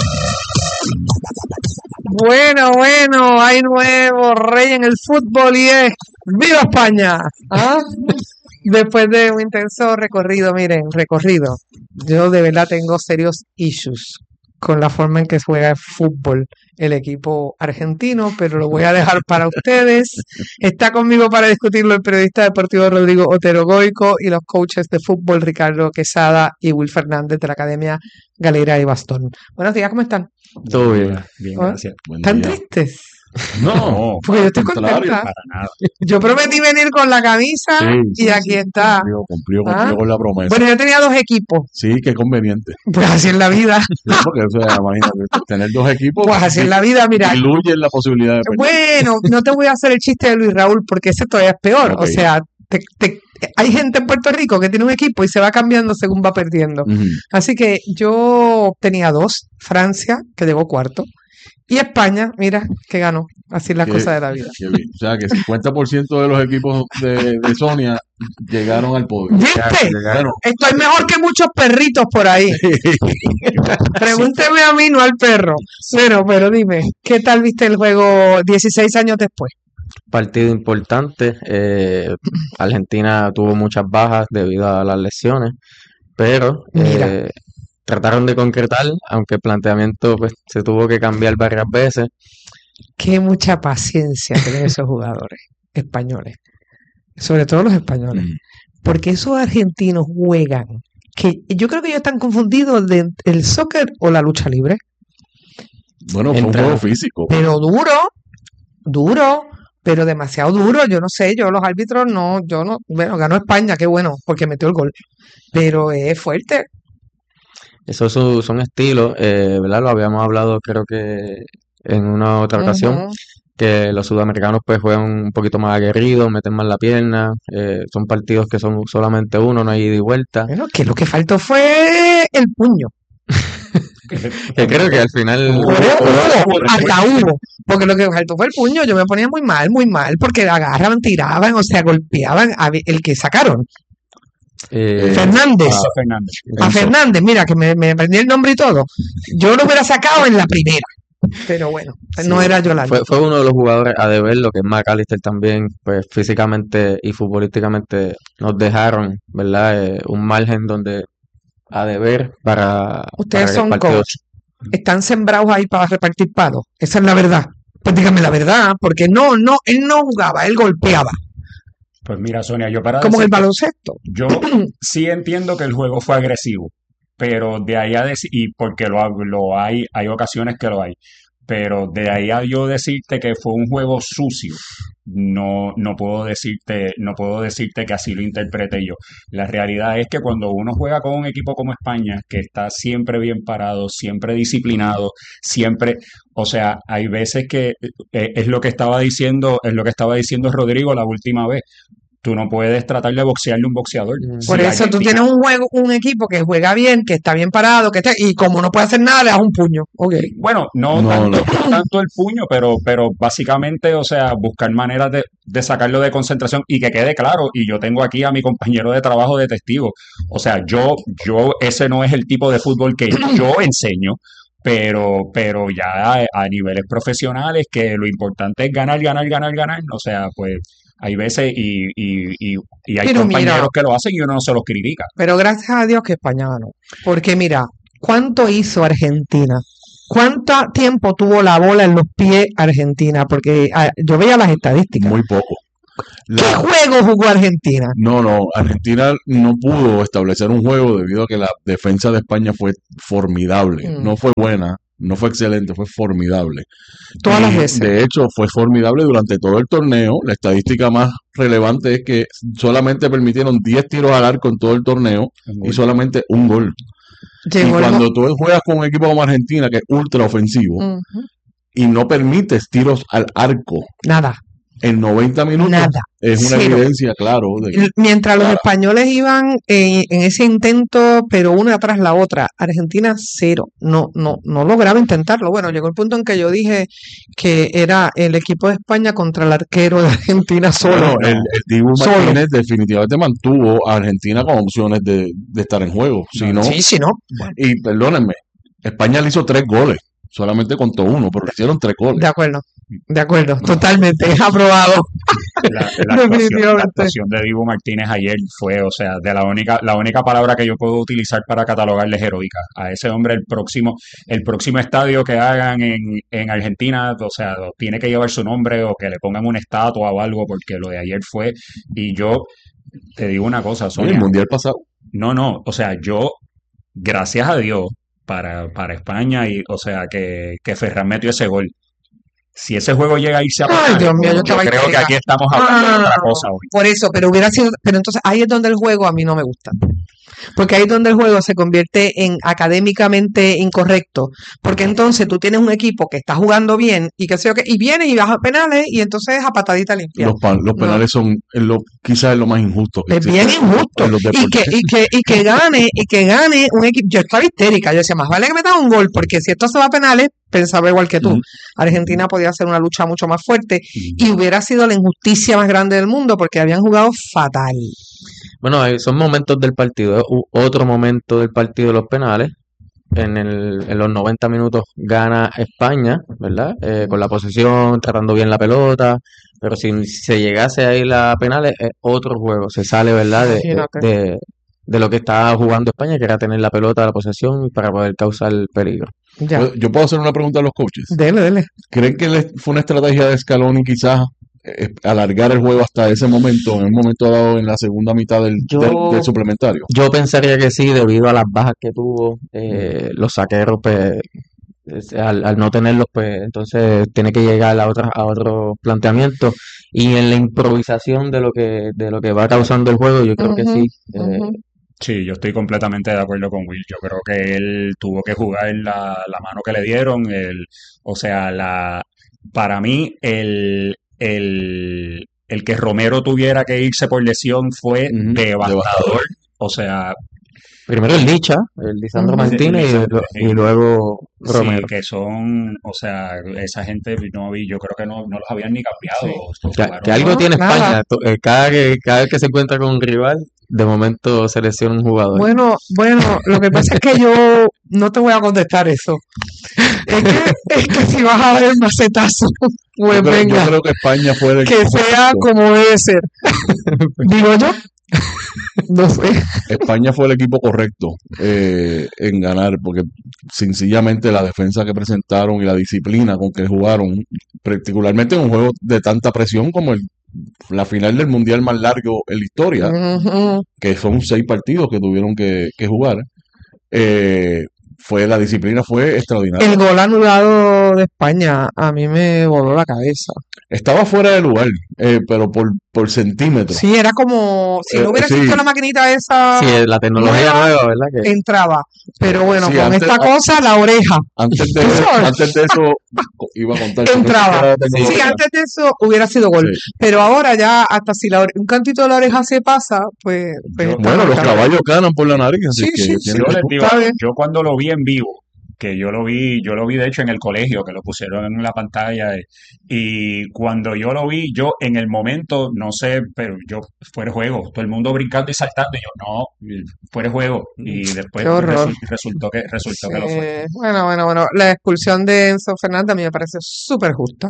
Bueno, bueno, hay nuevo rey en el fútbol y es ¡Viva España! ¿Ah? Después de un intenso recorrido, miren, recorrido, yo de verdad tengo serios issues con la forma en que juega el fútbol el equipo argentino, pero lo voy a dejar para ustedes. Está conmigo para discutirlo el periodista deportivo Rodrigo Otero Goico y los coaches de fútbol Ricardo Quesada y Will Fernández de la Academia Galera y Bastón. Buenos días, ¿cómo están? Todo bien. Bien, ¿Ah? gracias. Buen ¿Están día. tristes? No, Porque yo estoy al contrario, contenta. para nada. Yo prometí venir con la camisa Sí, y sí, aquí sí, está. Cumplió, cumplió, cumplió ¿Ah? con la promesa. Bueno, yo tenía dos equipos, Sí, qué conveniente. pues así es la vida. Sí, porque, o sea, imagínate, tener dos equipos Pues así es la vida, mira. diluye la posibilidad de perder. Bueno, no te voy a hacer el chiste de Luis Raúl porque ese todavía es peor. Ok. O sea, te- te- hay gente en Puerto Rico que tiene un equipo y se va cambiando según va perdiendo. Ujú. Así que yo tenía dos, Francia, que llegó cuarto, y España, mira, que ganó. Así es la Qué- cosa de la vida. qué bien. O sea, que cincuenta por ciento de los equipos de, de Sonia llegaron al podio. ¿Viste? Bueno, Estoy mejor que muchos perritos por ahí. Pregúnteme a mí, no al perro. Pero, pero dime, ¿qué tal viste el juego dieciséis años después? Partido importante. eh, Argentina tuvo muchas bajas debido a las lesiones, pero Mira. eh, trataron de concretar, aunque el planteamiento pues, se tuvo que cambiar varias veces. Qué mucha paciencia tienen esos jugadores españoles, sobre todo los españoles, porque esos argentinos juegan, que yo creo que ellos están confundidos de el soccer o la lucha libre, bueno, fue un Entra- juego físico. pero duro, duro, pero demasiado duro. Yo no sé, yo los árbitros no, yo no, bueno, ganó España, qué bueno, porque metió el gol, pero es fuerte. Esos son, son estilos, eh, ¿verdad? Lo habíamos hablado creo que en una otra ocasión, Ujú. que los sudamericanos pues juegan un poquito más aguerridos, meten más la pierna, eh, son partidos que son solamente uno, no hay ida y vuelta. Bueno, que lo que faltó fue el puño. Que creo que al final Hubo, hubo, hasta hubo, porque lo que faltó fue el puño. Yo me ponía muy mal, muy mal, porque agarraban, tiraban, o sea, golpeaban a ver- el que sacaron. eh, Fernández. Ah, Fernández. A Fernández, mira, que me, me aprendí el nombre y todo. Yo lo hubiera sacado en la primera. Pero bueno, no Sí, era Yolanda. Fue, fue uno de los jugadores a deber, lo que es McAllister también, pues físicamente y futbolísticamente nos dejaron, ¿verdad? Eh, un margen donde a deber para, Ustedes para el son partido. coach. Están sembrados ahí para repartir palos. Esa es la verdad. Pues dígame la verdad, porque no, no, él no jugaba, él golpeaba, Pues mira, Sonia, yo para como en el decirte, baloncesto. yo sí entiendo que el juego fue agresivo, pero de ahí a decir, y porque lo, ha- lo hay, hay ocasiones que lo hay, pero de ahí a yo decirte que fue un juego sucio, no, no puedo decirte, no puedo decirte que así lo interprete yo. La realidad es que cuando uno juega con un equipo como España, que está siempre bien parado, siempre disciplinado, siempre, o sea, hay veces que eh, es lo que estaba diciendo, es lo que estaba diciendo Rodrigo la última vez. Tú no puedes tratar de boxearle a un boxeador. Por Si eso tú Argentina- tienes un juego, un equipo que juega bien, que está bien parado, que está, y como no puede hacer nada, le das un puño. Ok. Bueno, no, No, tanto, no. no tanto el puño, pero, pero básicamente, o sea, buscar maneras de, de sacarlo de concentración y que quede claro. Y yo tengo aquí a mi compañero de trabajo de testigo. O sea, yo, yo, ese no es el tipo de fútbol que yo enseño, pero, pero ya a, a niveles profesionales, que lo importante es ganar, ganar, ganar, ganar. O sea, pues hay veces y, y, y, y hay Pero compañeros mira, que lo hacen y uno no se los critica. pero gracias a Dios que España ganó. Porque mira, ¿cuánto hizo Argentina? ¿Cuánto tiempo tuvo la bola en los pies Argentina? Porque ah, yo veía las estadísticas. Muy poco. ¿Qué La- juego jugó Argentina? no, no, Argentina no pudo establecer un juego debido a que la defensa de España fue formidable. Mm. No fue buena, no fue excelente, fue formidable. Todas Y, las veces. de hecho, fue formidable durante todo el torneo. La estadística más relevante es que solamente permitieron diez tiros al arco en todo el torneo y solamente un gol. Y Llegó el cuando mo- tú juegas con un equipo como Argentina, que es ultra ofensivo, Ujú. y no permites tiros al arco Nada, en noventa minutos, nada. es una Cero. evidencia, claro, de que Y mientras los españoles iban en, en ese intento, pero una tras la otra, Argentina cero, no, no, no lograba intentarlo. Bueno, llegó el punto en que yo dije que era el equipo de España contra el arquero de Argentina solo. bueno, el, el Dibu Solo. Martínez definitivamente mantuvo a Argentina con opciones de, de estar en juego. Si no, Sí, sí, no. y perdónenme, España le hizo tres goles, solamente contó uno, pero le hicieron tres goles. De acuerdo, de acuerdo, totalmente, aprobado. La, la actuación, la Definitivamente. actuación de Dibu Martínez ayer fue, o sea, de la única, la única palabra que yo puedo utilizar para catalogarle es heroica. A ese hombre el próximo, el próximo estadio que hagan en, en Argentina, o sea, tiene que llevar su nombre o que le pongan una estatua o algo, porque lo de ayer fue, y yo te digo una cosa, Oye, Sonia, el mundial pasado. no, no, o sea, yo, gracias a Dios, para, para España, y, o sea, que, que Ferran metió ese gol. Si ese juego llega a irse a Ay, penales, Dios mío, yo yo estaba creo que histérica. aquí estamos No, hablando no, de no, otra no, cosa no. hoy. Por eso, pero hubiera sido, pero entonces ahí es donde el juego a mí no me gusta. Porque ahí es donde el juego se convierte en académicamente incorrecto. Porque entonces tú tienes un equipo que está jugando bien y que sé yo qué, y viene y baja penales y entonces a patadita limpia. Los, pa- los No. penales son es lo, quizás es lo más injusto que Es bien existe injusto. en los Y deportes. que, y que, y que gane, y que gane un equipo. Yo estaba histérica. Yo decía, más vale que metan un gol, porque si esto se va a penales, pensaba igual que tú. Ujú. Argentina podía hacer una lucha mucho más fuerte y hubiera sido la injusticia más grande del mundo porque habían jugado fatal. Bueno, ahí son momentos del partido. U- Otro momento del partido de los penales. En, el, en los noventa minutos gana España, ¿verdad? Eh, con la posesión, tratando bien la pelota. Pero si se llegase a ir a penales, es otro juego. Se sale, ¿verdad? De, de, Imagínate. de- de lo que estaba jugando España, que era tener la pelota, la posesión, para poder causar peligro. Ya. Yo- Yo puedo hacer una pregunta a los coaches. Dele, dele. ¿Creen que le- fue una estrategia de Scaloni quizás eh, alargar el juego hasta ese momento, en un momento dado en la segunda mitad del, Yo- del, del suplementario? Yo pensaría que sí, debido a las bajas que tuvo, eh, los saqueros, pues, es- al, al no tenerlos, pues, entonces tiene que llegar a otras, a otros planteamientos. Y en la improvisación de lo que, de lo que va causando el juego, yo creo que Ujú, sí. eh, ujú. Sí, yo estoy completamente de acuerdo con Will. Yo creo que él tuvo que jugar la, la mano que le dieron. El, o sea, la, para mí, el, el, el que Romero tuviera que irse por lesión fue Ujú, devastador. devastador. O sea, Primero el Licha, el Lisandro Ujú. Martínez, y, Lisandro, lo- y luego sí, Romero. que son, o sea, esa gente, no vi, yo creo que no, no los habían ni cambiado. o Que, jugaron- que algo No, tiene nada. España. to- eh, Cada que, cada vez que se encuentra con un rival, de momento selecciona un jugador. Bueno, bueno, lo que pasa es que yo no te voy a contestar eso. Es que, es que si vas a dar el macetazo, pues Yo creo, yo venga, creo que España fue el que equipo sea correcto. como debe ser. Digo yo, no sé. España fue el equipo correcto eh, en ganar, porque sencillamente la defensa que presentaron y la disciplina con que jugaron, particularmente en un juego de tanta presión como el, la final del mundial más largo en la historia, Ujú. que son seis partidos que tuvieron que, que jugar, eh, fue la disciplina fue extraordinaria. El gol anulado de España a mí me voló la cabeza. Estaba fuera de lugar, eh, pero por, por centímetros. Sí, era como, si no Eh, hubiera sí. existido la maquinita esa Sí, la tecnología nueva, nueva, ¿verdad? Que entraba. Pero bueno, Sí, con antes- esta cosa, la oreja. Antes de, ¿Tú sabes? antes de eso, iba a contar. que no Entraba. existía la Sí, tecnología. antes de eso hubiera sido gol. Sí. Pero ahora ya, hasta si la ore- un cantito de la oreja se pasa, pues, pues Yo- está Bueno, los marcado. caballos ganan por la nariz, así Sí, que sí, tiene Yo razón. les digo, Está bien. yo cuando lo vi en vivo, que yo lo vi, yo lo vi de hecho en el colegio, que lo pusieron en la pantalla, eh, y cuando yo lo vi, yo en el momento, no sé, pero yo, fuera de juego, todo el mundo brincando y saltando, y yo, no, fuera de juego, y después Qué horror. resu- resultó que, resultó que lo fue. Eh, bueno, bueno, bueno. La expulsión de Enzo Fernández a mí me parece súper justa.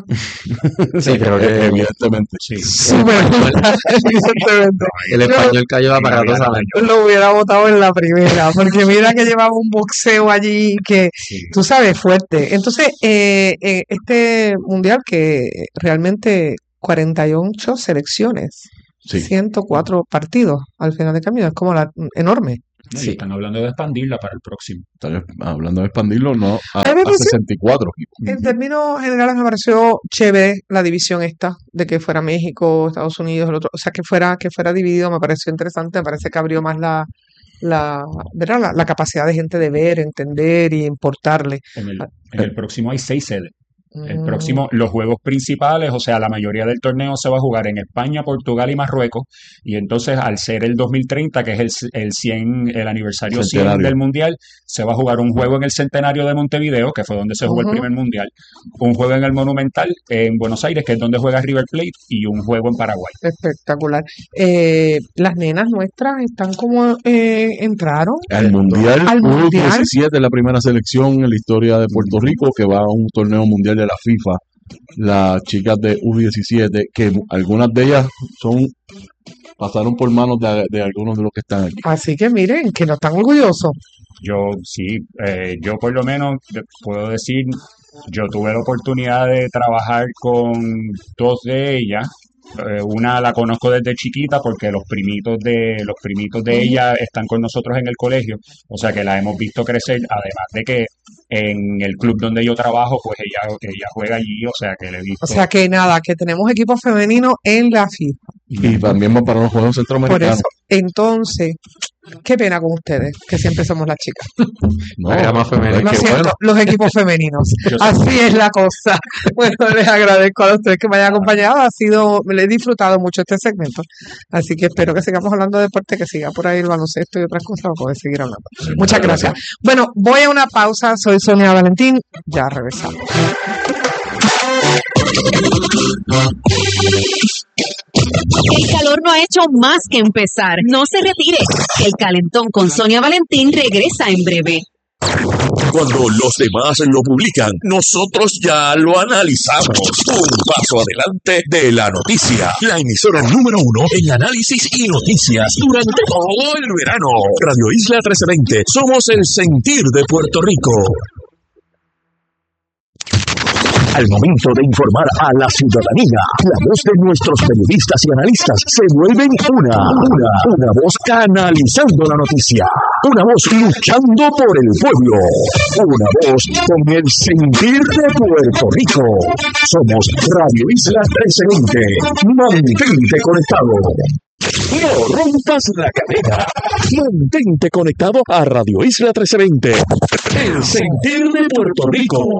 sí, creo que Eh, evidentemente. Sí. Súper justa, evidentemente. el Yo español cayó aparatosamente. lo hubiera votado en la primera, porque mira que llevaba un boxeo allí que, Sí. tú sabes, fuerte. Entonces, eh, eh, este mundial que realmente cuarenta y ocho selecciones, Sí. ciento cuatro partidos al final de camino, es como la, enorme. No, y Sí. están hablando de expandirla para el próximo. Están hablando de expandirlo, no a, A mí me a parece- sesenta y cuatro equipos. En términos generales me pareció chévere la división esta, de que fuera México, Estados Unidos, el otro, o sea, que fuera, que fuera dividido, me pareció interesante, me parece que abrió más la, la, ¿verdad? La, la capacidad de gente de ver, entender y importarle. En el, Ah. en el próximo hay seis sedes. El Mm, próximo, los juegos principales, o sea, la mayoría del torneo se va a jugar en España, Portugal y Marruecos. Y entonces, al ser el dos mil treinta, que es el, c- el cien, el aniversario cien Centenario. del Mundial, se va a jugar un juego en el Centenario de Montevideo, que fue donde se jugó Ujú. el primer Mundial, un juego en el Monumental en Buenos Aires, que es donde juega River Plate, y un juego en Paraguay. espectacular. Eh, las nenas nuestras están como eh, entraron. Al Mundial, Al U Mundial. diecisiete, la primera selección en la historia de Puerto Rico que va a un torneo mundial de la FIFA. Las chicas de U diecisiete, que algunas de ellas son pasaron por manos de, de algunos de los que están aquí. Así que miren, que no están orgullosos. Yo sí, eh, yo por lo menos de- puedo decir, yo tuve la oportunidad de trabajar con dos de ellas. Eh, una la conozco desde chiquita porque los primitos de los primitos de ella están con nosotros en el colegio, o sea que la hemos visto crecer, además de que en el club donde yo trabajo, pues ella, ella juega allí, o sea que le he visto. O sea que nada, que tenemos equipos femeninos en la FIFA. Y también va para los Juegos Por Centroamericanos. eso, entonces, qué pena con ustedes, que siempre somos las chicas. No, Era más femenino. Lo qué siento, bueno. los equipos femeninos. Yo sé. Así es la cosa. Bueno, les agradezco a ustedes que me hayan acompañado. Ha sido, me he disfrutado mucho este segmento. Así que espero que sigamos hablando de deporte, que siga por ahí el baloncesto y otras cosas para poder seguir hablando. Muchas gracias. Bueno, voy a una pausa. Soy Sonia Valentín. Ya regresamos. El calor no ha hecho más que empezar. No se retire. El calentón con Sonia Valentín regresa en breve. Cuando los demás lo publican, nosotros ya lo analizamos. Un paso adelante de la noticia. La emisora número uno en análisis y noticias durante todo el verano. Radio Isla trece veinte. Somos el sentir de Puerto Rico. Al momento de informar a la ciudadanía, la voz de nuestros periodistas y analistas se vuelven una, una, una voz canalizando la noticia, una voz luchando por el pueblo, una voz con el sentir de Puerto Rico. Somos Radio Isla trece veinte. Mantente conectado. No rompas la cadena. Mantente conectado a Radio Isla trece veinte. El sentir de Puerto Rico.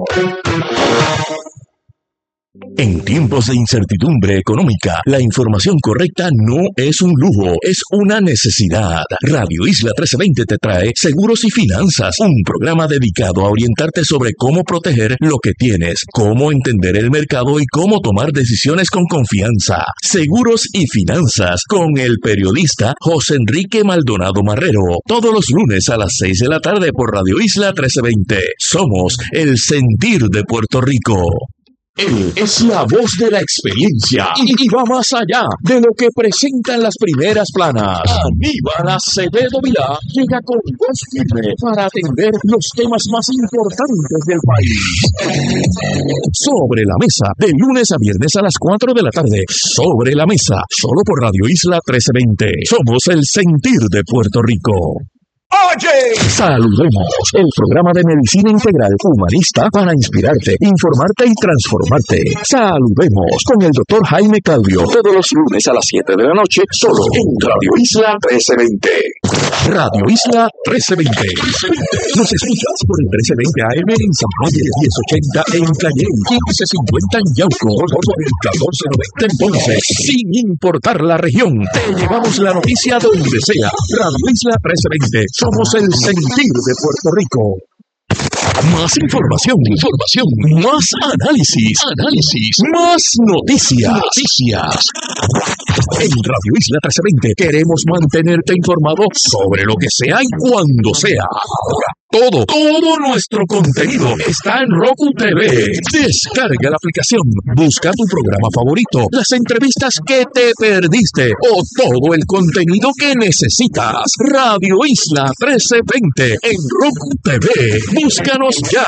En tiempos de incertidumbre económica, la información correcta no es un lujo, es una necesidad. Radio Isla trece veinte te trae Seguros y Finanzas, un programa dedicado a orientarte sobre cómo proteger lo que tienes, cómo entender el mercado y cómo tomar decisiones con confianza. Seguros y Finanzas con el periodista José Enrique Maldonado Marrero, todos los lunes a las seis de la tarde por Radio Isla trece veinte. Somos el sentir de Puerto Rico. Él es la voz de la experiencia y, y va más allá de lo que presentan las primeras planas. Aníbal Acevedo Vilá llega con voz firme para atender los temas más importantes del país. Sobre la mesa, de lunes a viernes a las cuatro de la tarde. Sobre la mesa, solo por Radio Isla trece veinte. Somos el sentir de Puerto Rico. Oye, saludemos el programa de medicina integral humanista para inspirarte, informarte y transformarte. Saludemos con el doctor Jaime Calvio todos los lunes a las siete de la noche, solo en Radio Isla trece veinte. Radio Isla trece veinte. Nos escuchas por el trece veinte A M en San Juan, diez ochenta en Calle, quince cincuenta en Yauco, por el catorce noventa en Ponce. Sin importar la región, te llevamos la noticia donde sea. Radio Isla trece veinte. Somos el sentir de Puerto Rico. Más información, información, más análisis, análisis, más noticias, noticias. En Radio Isla trece veinte queremos mantenerte informado sobre lo que sea y cuando sea. Todo, todo nuestro contenido está en Roku T V. Descarga la aplicación, busca tu programa favorito, las entrevistas que te perdiste o todo el contenido que necesitas. Radio Isla trece veinte en Roku T V. Búscanos ya.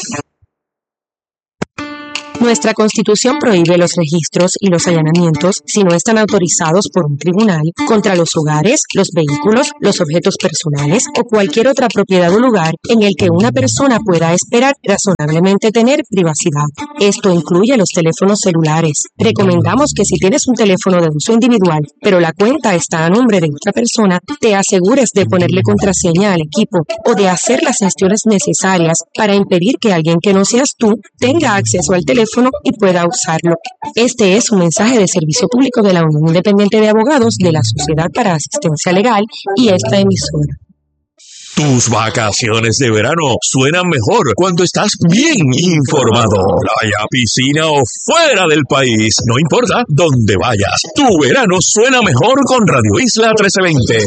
Nuestra Constitución prohíbe los registros y los allanamientos si no están autorizados por un tribunal contra los hogares, los vehículos, los objetos personales o cualquier otra propiedad o lugar en el que una persona pueda esperar razonablemente tener privacidad. Esto incluye los teléfonos celulares. Recomendamos que si tienes un teléfono de uso individual, pero la cuenta está a nombre de otra persona, te asegures de ponerle contraseña al equipo o de hacer las gestiones necesarias para impedir que alguien que no seas tú tenga acceso al teléfono y pueda usarlo. Este es un mensaje de servicio público de la Unión Independiente de Abogados de la Sociedad para Asistencia Legal y esta emisora. Tus vacaciones de verano suenan mejor cuando estás bien informado. Playa, piscina o fuera del país, no importa dónde vayas, tu verano suena mejor con Radio Isla trece veinte.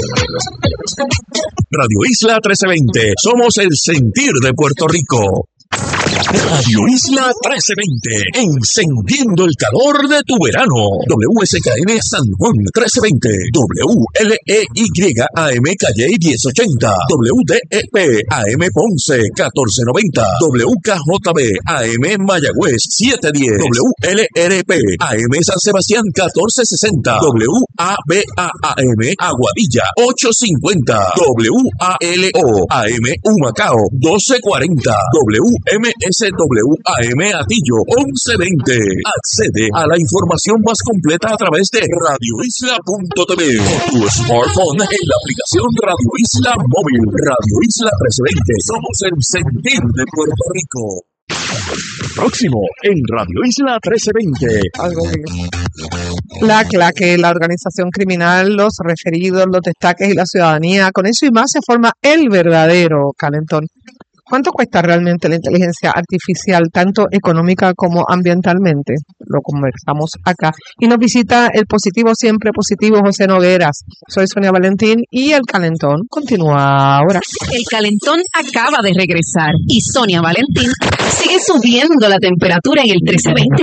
Radio Isla trece veinte, somos el sentir de Puerto Rico. Radio Isla trece veinte, encendiendo el calor de tu verano. W S K N San Juan trece veinte, W L E Y A M Calle diez ochenta, W D E P A M Ponce catorce noventa, W K J B A M Mayagüez setecientos diez, W L R P A M San Sebastián catorce sesenta, W A B A A M Aguadilla ochocientos cincuenta, W A L O A M Humacao doce cuarenta, W M S W A M Atillo once veinte. Accede a la información más completa a través de radio isla punto t v o tu smartphone en la aplicación Radio Isla Móvil. Radio Isla trece veinte. Somos el sentir de Puerto Rico. Próximo en Radio Isla trece veinte. Algo que... La C L A C, la organización criminal, los referidos, los destaques y la ciudadanía. Con eso y más se forma el verdadero calentón. ¿Cuánto cuesta realmente la inteligencia artificial, tanto económica como ambientalmente? Lo conversamos acá. Y nos visita el positivo, siempre positivo, José Nogueras. Soy Sonia Valentín y el calentón continúa ahora. El calentón acaba de regresar y Sonia Valentín sigue subiendo la temperatura en el trece veinte.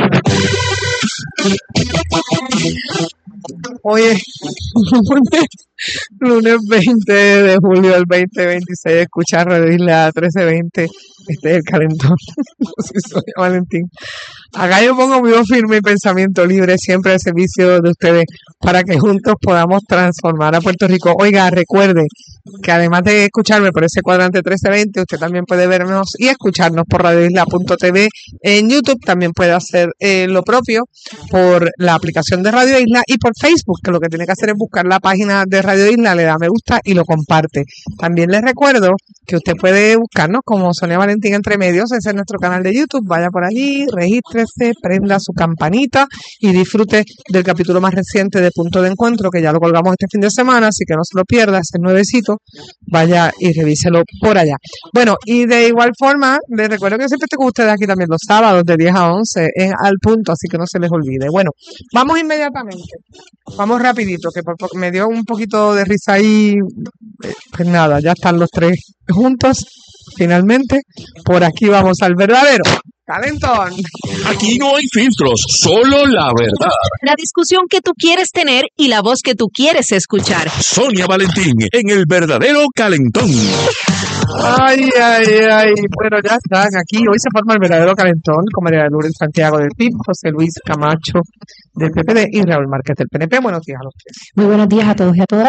Oye, lunes, lunes veinte de julio del veinte veintiséis, escucha Radio Isla trece veinte, este es el calentón. Soy Sonia Valentín. Acá yo pongo mi voz firme y pensamiento libre siempre al servicio de ustedes para que juntos podamos transformar a Puerto Rico. Oiga, recuerde que además de escucharme por ese cuadrante trece veinte, usted también puede vernos y escucharnos por radio isla punto t v en YouTube. También puede hacer eh, lo propio por la aplicación de Radio Isla y por Facebook, que lo que tiene que hacer es buscar la página de Radio Isla, le da me gusta y lo comparte. También les recuerdo que usted puede buscarnos como Sonia Valentín Entre Medios, ese es nuestro canal de YouTube. Vaya por allí, regístrese, prenda su campanita y disfrute del capítulo más reciente de Punto de Encuentro, que ya lo colgamos este fin de semana, así que no se lo pierda, ese nuevecito, vaya y revíselo por allá. Bueno, y de igual forma, les recuerdo que siempre estoy con ustedes aquí también los sábados de diez a once, es al punto, así que no se les olvide. Bueno, vamos inmediatamente, vamos rapidito, que por, por, me dio un poquito de risa ahí, pues nada, ya están los tres juntos, finalmente, por aquí vamos al verdadero calentón. Aquí no hay filtros, solo la verdad. La discusión que tú quieres tener y la voz que tú quieres escuchar. Sonia Valentín en el verdadero calentón. Ay, ay, ay. Bueno, ya están aquí. Hoy se forma el verdadero calentón con María Lourdes Santiago del P I B, José Luis Camacho del P P D y Raúl Márquez del P N P. Buenos días a los tres. Muy buenos días a todos y a todas.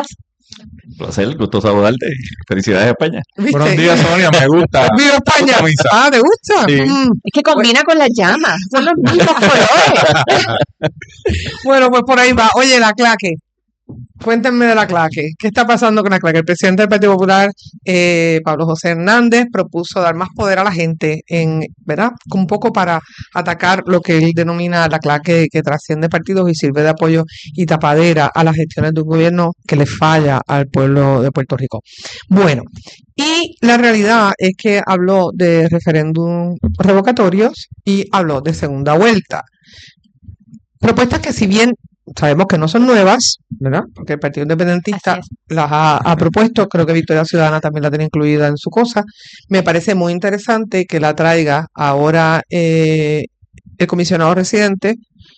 Placer, gusto saludarte. Felicidades, España. ¿Viste? Buenos días, Sonia, me gusta. ¡Viva España! Camisa. Ah, ¿te gusta? Sí. Mm. Es que combina con las llamas, son los mismos colores. Bueno, pues por ahí va. Oye, la claque. Cuéntenme de la claque. ¿Qué está pasando con la claque? El presidente del Partido Popular, eh, Pablo José Hernández, propuso dar más poder a la gente, en, ¿verdad? Un poco para atacar lo que él denomina la claque que trasciende partidos y sirve de apoyo y tapadera a las gestiones de un gobierno que le falla al pueblo de Puerto Rico. Bueno, y la realidad es que habló de referéndum revocatorios y habló de segunda vuelta. Propuestas que, si bien sabemos que no son nuevas, ¿verdad? Porque el Partido Independentista las ha, ha propuesto, creo que Victoria Ciudadana también la tiene incluida en su cosa. Me parece muy interesante que la traiga ahora eh, el comisionado residente,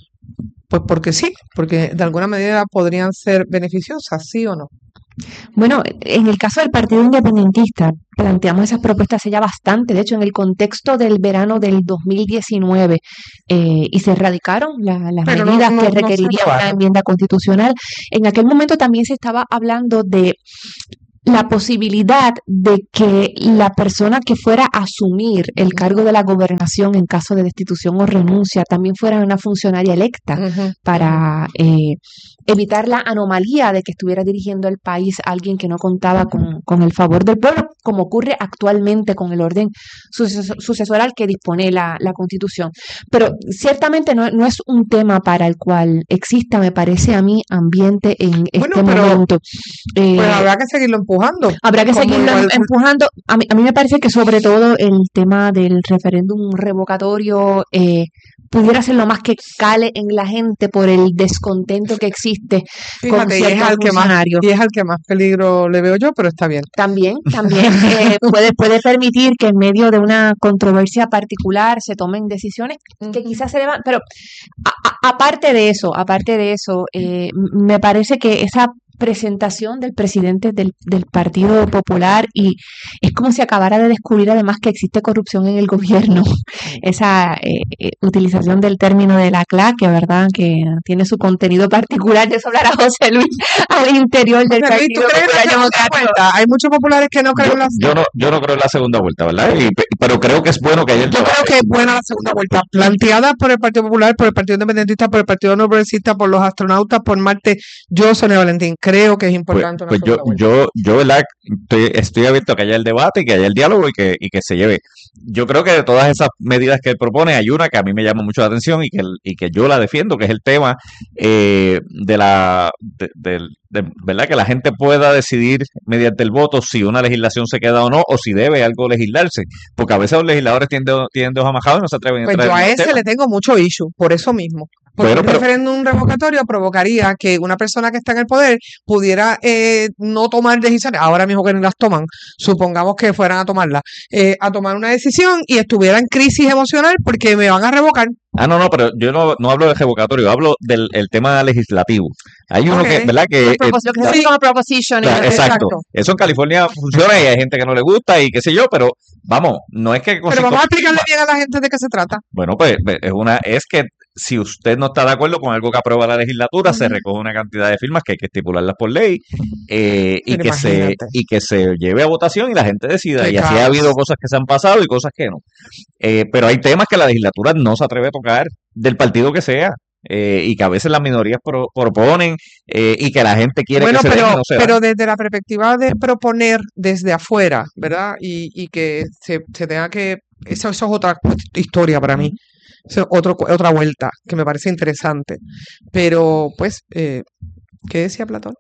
pues porque sí, porque de alguna manera podrían ser beneficiosas, ¿sí o no? Bueno, en el caso del Partido Independentista, planteamos esas propuestas hace ya bastante, de hecho, en el contexto del verano del dos mil diecinueve, eh, y se erradicaron la- las Pero no, medidas no, que no se requerirían una aprobaron. enmienda constitucional. En aquel momento también se estaba hablando de la posibilidad de que la persona que fuera a asumir el cargo de la gobernación en caso de destitución o renuncia también fuera una funcionaria electa Ujú. para eh, evitar la anomalía de que estuviera dirigiendo el país alguien que no contaba con, con el favor del pueblo, como ocurre actualmente con el orden suces- sucesoral que dispone la, la Constitución. Pero ciertamente no, no es un tema para el cual exista, me parece a mí, ambiente en este Bueno, pero momento. Eh, pues habrá que seguirlo empujando. Habrá que Como seguirlo igual- em- empujando. A mí, a mí me parece que sobre todo el tema del referéndum revocatorio eh, pudiera ser lo más que cale en la gente por el descontento que existe con Fíjate, y es ciertos al que más, funcionarios. y es al que más peligro le veo yo, pero está bien. También, también eh, puede, puede permitir que en medio de una controversia particular se tomen decisiones que quizás se deban, pero a- a- aparte de eso, aparte de eso, eh, m- me parece que esa presentación del presidente del, del Partido Popular y es como si acabara de descubrir además que existe corrupción en el gobierno. Esa eh, eh, utilización del término de la claque, ¿verdad? Que tiene su contenido particular. De eso hablará José Luis al interior del José Luis, ¿tú Partido crees en la Popular segunda Democrático. vuelta? Hay muchos populares que no creen Yo, en la yo no, yo no creo en la segunda vuelta, ¿verdad? Y pe- pero creo que es bueno que haya el Yo creo debate. que es buena la segunda vuelta, planteada por el Partido Popular, por el Partido Independentista, por el Partido No Progresista, por los astronautas, por Marte. Yo, Sonia Valentín, creo que es Pues, importante una pues yo, segunda vuelta. yo, yo, ¿verdad? Estoy, estoy abierto a que haya el debate y que haya el diálogo y que, y que se lleve. Yo creo que de todas esas medidas que él propone, hay una que a mí me llama mucho la atención y que, el- y que yo la defiendo, que es el tema eh, de la, de, del- de- ¿verdad? Que la gente pueda decidir mediante el voto si una legislación se queda o no, o si debe algo legislarse. Porque a veces los legisladores tienen, de- tienen dedos amajados y no se atreven a Pues entrar yo en a los ese temas. le tengo mucho issue, por eso mismo. Porque Bueno, un pero referéndum revocatorio provocaría que una persona que está en el poder pudiera eh, no tomar decisiones, ahora mismo que ni las toman, supongamos que fueran a tomarla, eh, a tomar una decisión y estuviera en crisis emocional porque me van a revocar. Ah, no, no, pero yo no, no hablo de revocatorio, hablo del el tema legislativo. Hay uno Ok. que, ¿verdad? Que Una eh, propos- Lo que se da- conoce como proposition. da- en- exacto. Eso en California funciona y hay gente que no le gusta y qué sé yo, pero vamos, no es que con Pero cinco- vamos a explicarle bien a la gente de qué se trata. bueno, pues pues, es una es que si usted no está de acuerdo con algo que aprueba la legislatura, se Ujú. recoge una cantidad de firmas que hay que estipularlas por ley eh, y Pero que se imagínate. y que se lleve a votación y la gente decida. Qué Y así ha caos. habido cosas que se han pasado y cosas que no. Eh, pero hay temas que la legislatura no se atreve a tocar del partido que sea. eh, y que a veces las minorías pro- proponen eh, y que la gente quiere Bueno, que se den y pero, no se dan. pero desde la perspectiva de proponer desde afuera, ¿verdad? Y, y que se, se tenga que... Eso, eso es otra historia para mí. Eso es otro, otra vuelta que me parece interesante. Pero, pues, eh, ¿qué decía Platón?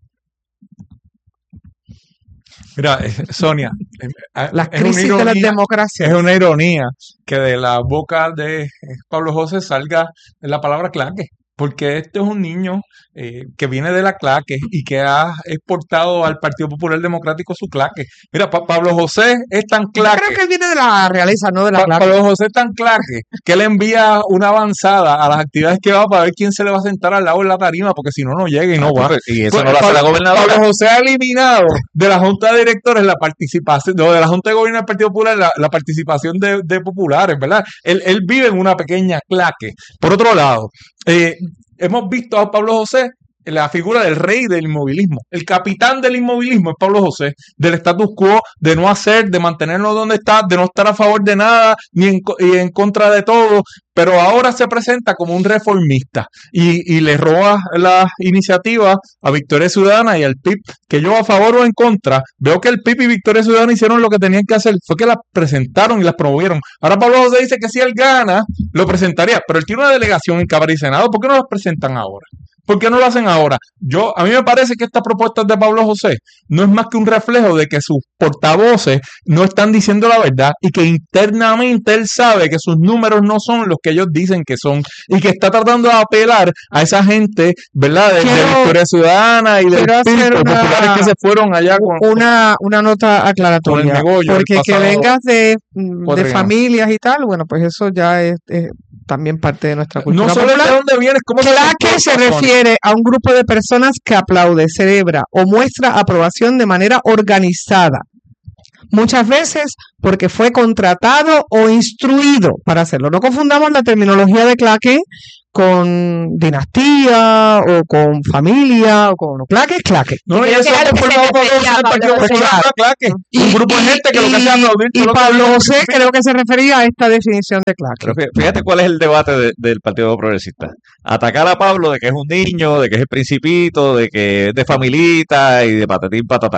Mira, eh, Sonia, eh, eh, Las es una crisis de las ironía, democracias. es una ironía que de la boca de eh, Pablo José salga la palabra claque, porque este es un niño eh, que viene de la claque y que ha exportado al Partido Popular Democrático su claque. Mira, Pa- Pablo José es tan Yo claque. creo que él viene de la realeza, no de la Pa- clase. Pablo José es tan claque que él envía una avanzada a las actividades que va para ver quién se le va a sentar al lado en la tarima, porque si no, no llega y no Ah, va. pues, y eso Pues, no lo hace Pablo, la gobernadora. Pablo José ha eliminado de la Junta de Directores la participación, no, de la Junta de Gobierno del Partido Popular, la, la participación de, de populares, ¿verdad? Él, él vive en una pequeña claque. Por otro lado, eh, hemos visto a Pablo José la figura del rey del inmovilismo. El capitán del inmovilismo es Pablo José, del status quo, de no hacer, de mantenerlo donde está, de no estar a favor de nada ni en, y en contra de todo, pero ahora se presenta como un reformista y, y le roba las iniciativas a Victoria Ciudadana y al P I B, que yo a favor o en contra, veo que el P I B y Victoria Ciudadana hicieron lo que tenían que hacer, fue que las presentaron y las promovieron. Ahora Pablo José dice que si él gana, lo presentaría, pero él tiene una delegación en Cámara y Senado, ¿por qué no las presentan ahora? ¿Por qué no lo hacen ahora? Yo, a mí me parece que estas propuestas de Pablo José no es más que un reflejo de que sus portavoces no están diciendo la verdad y que internamente él sabe que sus números no son los que ellos dicen que son y que está tratando de apelar a esa gente, ¿verdad? De, Quiero- de Victoria Ciudadana y del quiero P I B, hacer los una- populares que se fueron allá con, Una, una nota aclaratoria, con el negollo del porque que pasado vengas de, mm, cuatro de años. familias y tal, bueno, pues eso ya es, es también parte de nuestra cultura No solo es de popular. dónde vienes, cómo se Claque comporta, se Sonia. refiere a un grupo de personas que aplaude, celebra o muestra aprobación de manera organizada. Muchas veces porque fue contratado o instruido para hacerlo. No confundamos la terminología de claque con dinastía o con familia o con claque es claque. No, y eso es formado por los del Partido Popular, claque. Un grupo de gente que lo que hace es aplaudir Y todo lo que Pablo dice. José creo que se refería a esta definición de claque. Pero fí- fíjate cuál es el debate de- del Partido Progresista. Atacar a Pablo de que es un niño, de que es el principito, de que es de familita y de patatín patatán.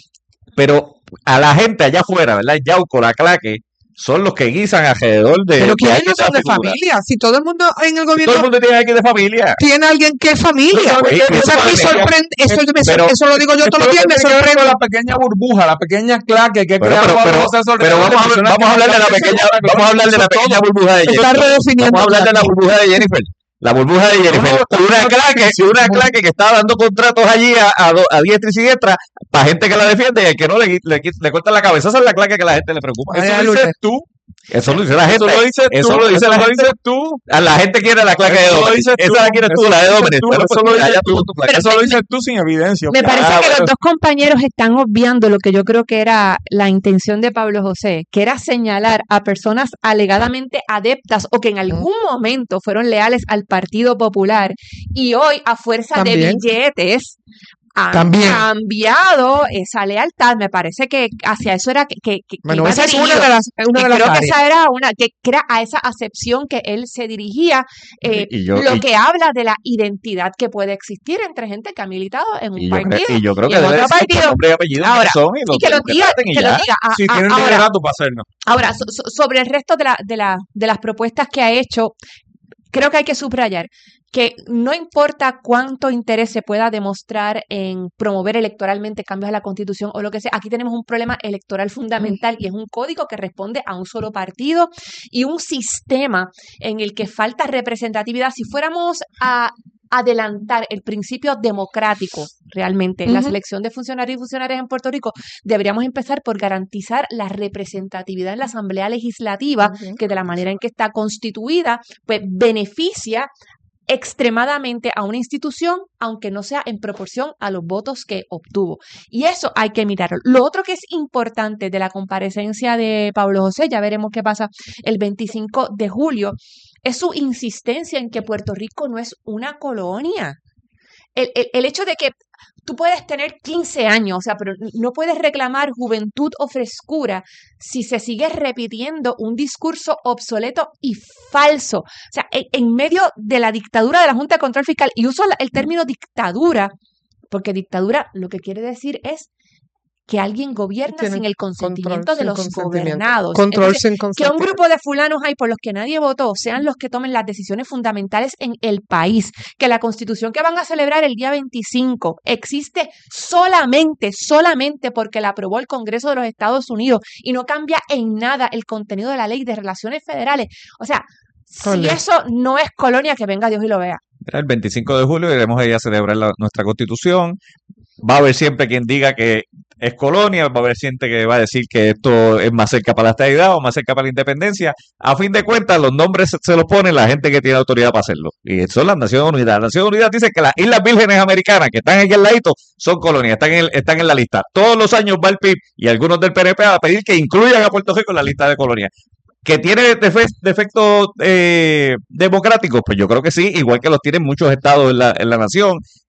Pero a la gente allá afuera, ¿verdad? Yauco, la claque, son los que guisan alrededor de. Pero de ¿quiénes no esa son de figura. familia? Si todo el mundo en el gobierno Todo el mundo tiene alguien de familia. tiene alguien que es familia. ¿Sabes qué? Eso a mí Familia. sorprende, eso, me sor- Pero- eso lo digo yo todos los Esto días, me tiene que ver sorprende. con la pequeña burbuja, la pequeña claque que Pero, crea pero, Pablo pero, José sobre pero todo vamos, a, personas vamos a que hablar de la están pequeña, seguras, vamos a hablar de la eso todo. pequeña burbuja de Está Jennifer. redefiniendo Vamos a hablar de la claque. burbuja de Jennifer. La burbuja de Jennifer. No, Una claque, una claque que está dando contratos allí a, a, do- a diestra y siniestra para gente que la defiende y el que no le, le, le corta la cabeza. Esa es la claque que a la gente le preocupa. Eso Ay, lo dices Lourdes. tú. Eso lo dice la gente. Eso lo dices Eso tú. lo dice Eso la lo gente. dices tú. A la gente quiere la claque de Eso lo Dominic. dices tú. Esa la quieres tú, Eso la de lo dices Dominic. tú. Bueno, Eso pues, lo dices allá tú. tú con tu claque. Eso lo dices tú sin evidencia. Me parece Ah, que los bueno. dos compañeros están obviando lo que yo creo que era la intención de Pablo José, que era señalar a personas alegadamente adeptas o que en algún momento fueron leales al Partido Popular y hoy a fuerza de También. billetes han También. cambiado esa lealtad. Me parece que hacia eso era que, que, que Bueno, iba esa es dirigido. una de las, una Y de las creo que áreas. esa era una, que, que era a esa acepción que él se dirigía, eh, Y yo- lo y- que habla de la identidad que puede existir entre gente que ha militado en un Y yo, creo, partido y yo creo y que en debe otro decir por partido. nombre y apellido Ahora, quiénes son y, y que lo diga, traten y que lo ya. diga. A- Si a- tienen ahora, liderato para hacerlo. ahora, so- so- sobre el resto de, la, de, la, de las propuestas que ha hecho, creo que hay que subrayar que no importa cuánto interés se pueda demostrar en promover electoralmente cambios a la Constitución o lo que sea, aquí tenemos un problema electoral fundamental y es un código que responde a un solo partido y un sistema en el que falta representatividad. Si fuéramos a adelantar el principio democrático realmente en la Ujú. selección de funcionarios y funcionarias en Puerto Rico, deberíamos empezar por garantizar la representatividad en la Asamblea Legislativa, Ujú. que de la manera en que está constituida, pues beneficia extremadamente a una institución, aunque no sea en proporción a los votos que obtuvo. Y eso hay que mirarlo. Lo otro que es importante de la comparecencia de Pablo José, ya veremos qué pasa el veinticinco de julio, es su insistencia en que Puerto Rico no es una colonia. El, el, el hecho de que tú puedes tener quince años, o sea, pero no puedes reclamar juventud o frescura si se sigue repitiendo un discurso obsoleto y falso. O sea, en, en medio de la dictadura de la Junta de Control Fiscal, y uso la- el término dictadura, porque dictadura lo que quiere decir es que alguien gobierna Tiene sin el control, consentimiento de sin los consentimiento. gobernados. Control Entonces, sin que un consentimiento. grupo de fulanos hay por los que nadie votó sean los que tomen las decisiones fundamentales en el país, que la constitución que van a celebrar el día veinticinco existe solamente, solamente porque la aprobó el Congreso de los Estados Unidos y no cambia en nada el contenido de la ley de relaciones federales. O sea, si Ole. eso no es colonia, que venga Dios y lo vea. Mira, el veinticinco de julio iremos ir a celebrar la- nuestra constitución. Va a haber siempre quien diga que es colonia, va a haber gente que va a decir que esto es más cerca para la estadidad o más cerca para la independencia. A fin de cuentas, los nombres se, se los pone la gente que tiene autoridad para hacerlo. Y son las Naciones Unidas. Las Naciones Unidas dicen que las Islas Vírgenes Americanas, que están aquí al ladito, son colonias, están en, el- están en la lista. Todos los años va el P I B y algunos del P N P a pedir que incluyan a Puerto Rico en la lista de colonias. ¿Que tiene defe- defectos eh, democráticos? Pues yo creo que sí, igual que los tienen muchos estados en la, en la nación.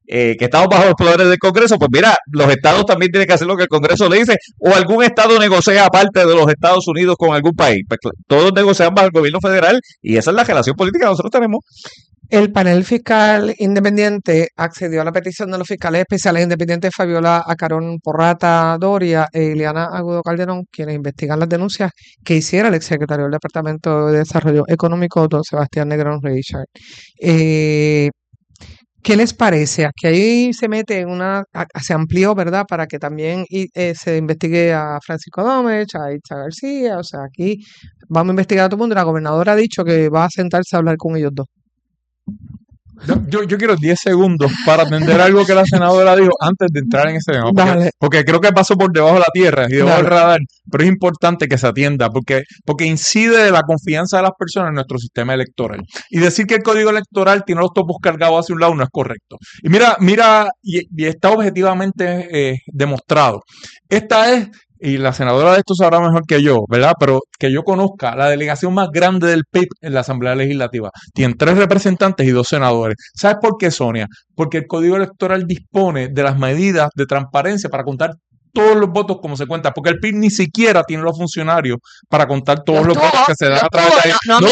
eh, que estamos bajo los poderes del Congreso, pues mira, los estados también tienen que hacer lo que el Congreso le dice, o algún estado negocia aparte de los Estados Unidos con algún país. Pues, todos negocian bajo el gobierno federal y esa es la relación política que nosotros tenemos. El panel fiscal independiente accedió a la petición de los fiscales especiales independientes Fabiola Acarón Porrata Doria e Ileana Agudo Calderón, quienes investigan las denuncias que hiciera el exsecretario del Departamento de Desarrollo Económico, don Sebastián Negrón Richard. Eh, ¿Qué les parece? Aquí ahí se mete en una, se amplió, ¿verdad? Para que también eh, se investigue a Francisco Domech, a Itza García, o sea, aquí vamos a investigar a todo el mundo. La gobernadora ha dicho que va a sentarse a hablar con ellos dos. Yo, yo, yo quiero diez segundos para atender algo que la senadora dijo antes de entrar en ese tema, porque, Dale. porque creo que pasó por debajo de la tierra y debajo del Dale. radar, pero es importante que se atienda porque, porque incide de la confianza de las personas en nuestro sistema electoral. Y decir que el código electoral tiene los topos cargados hacia un lado no es correcto. Y mira, mira, y, y está objetivamente eh, demostrado. Esta es, y la senadora de esto sabrá mejor que yo, ¿verdad? Pero que yo conozca, la delegación más grande del P I B en la Asamblea Legislativa. Tiene tres representantes y dos senadores. ¿Sabes por qué, Sonia? Porque el Código Electoral dispone de las medidas de transparencia para contar todos los votos como se cuentan, porque el P I B ni siquiera tiene los funcionarios para contar todos los, Los votos tuvo, que se dan los a través tuvo, de ahí. no- no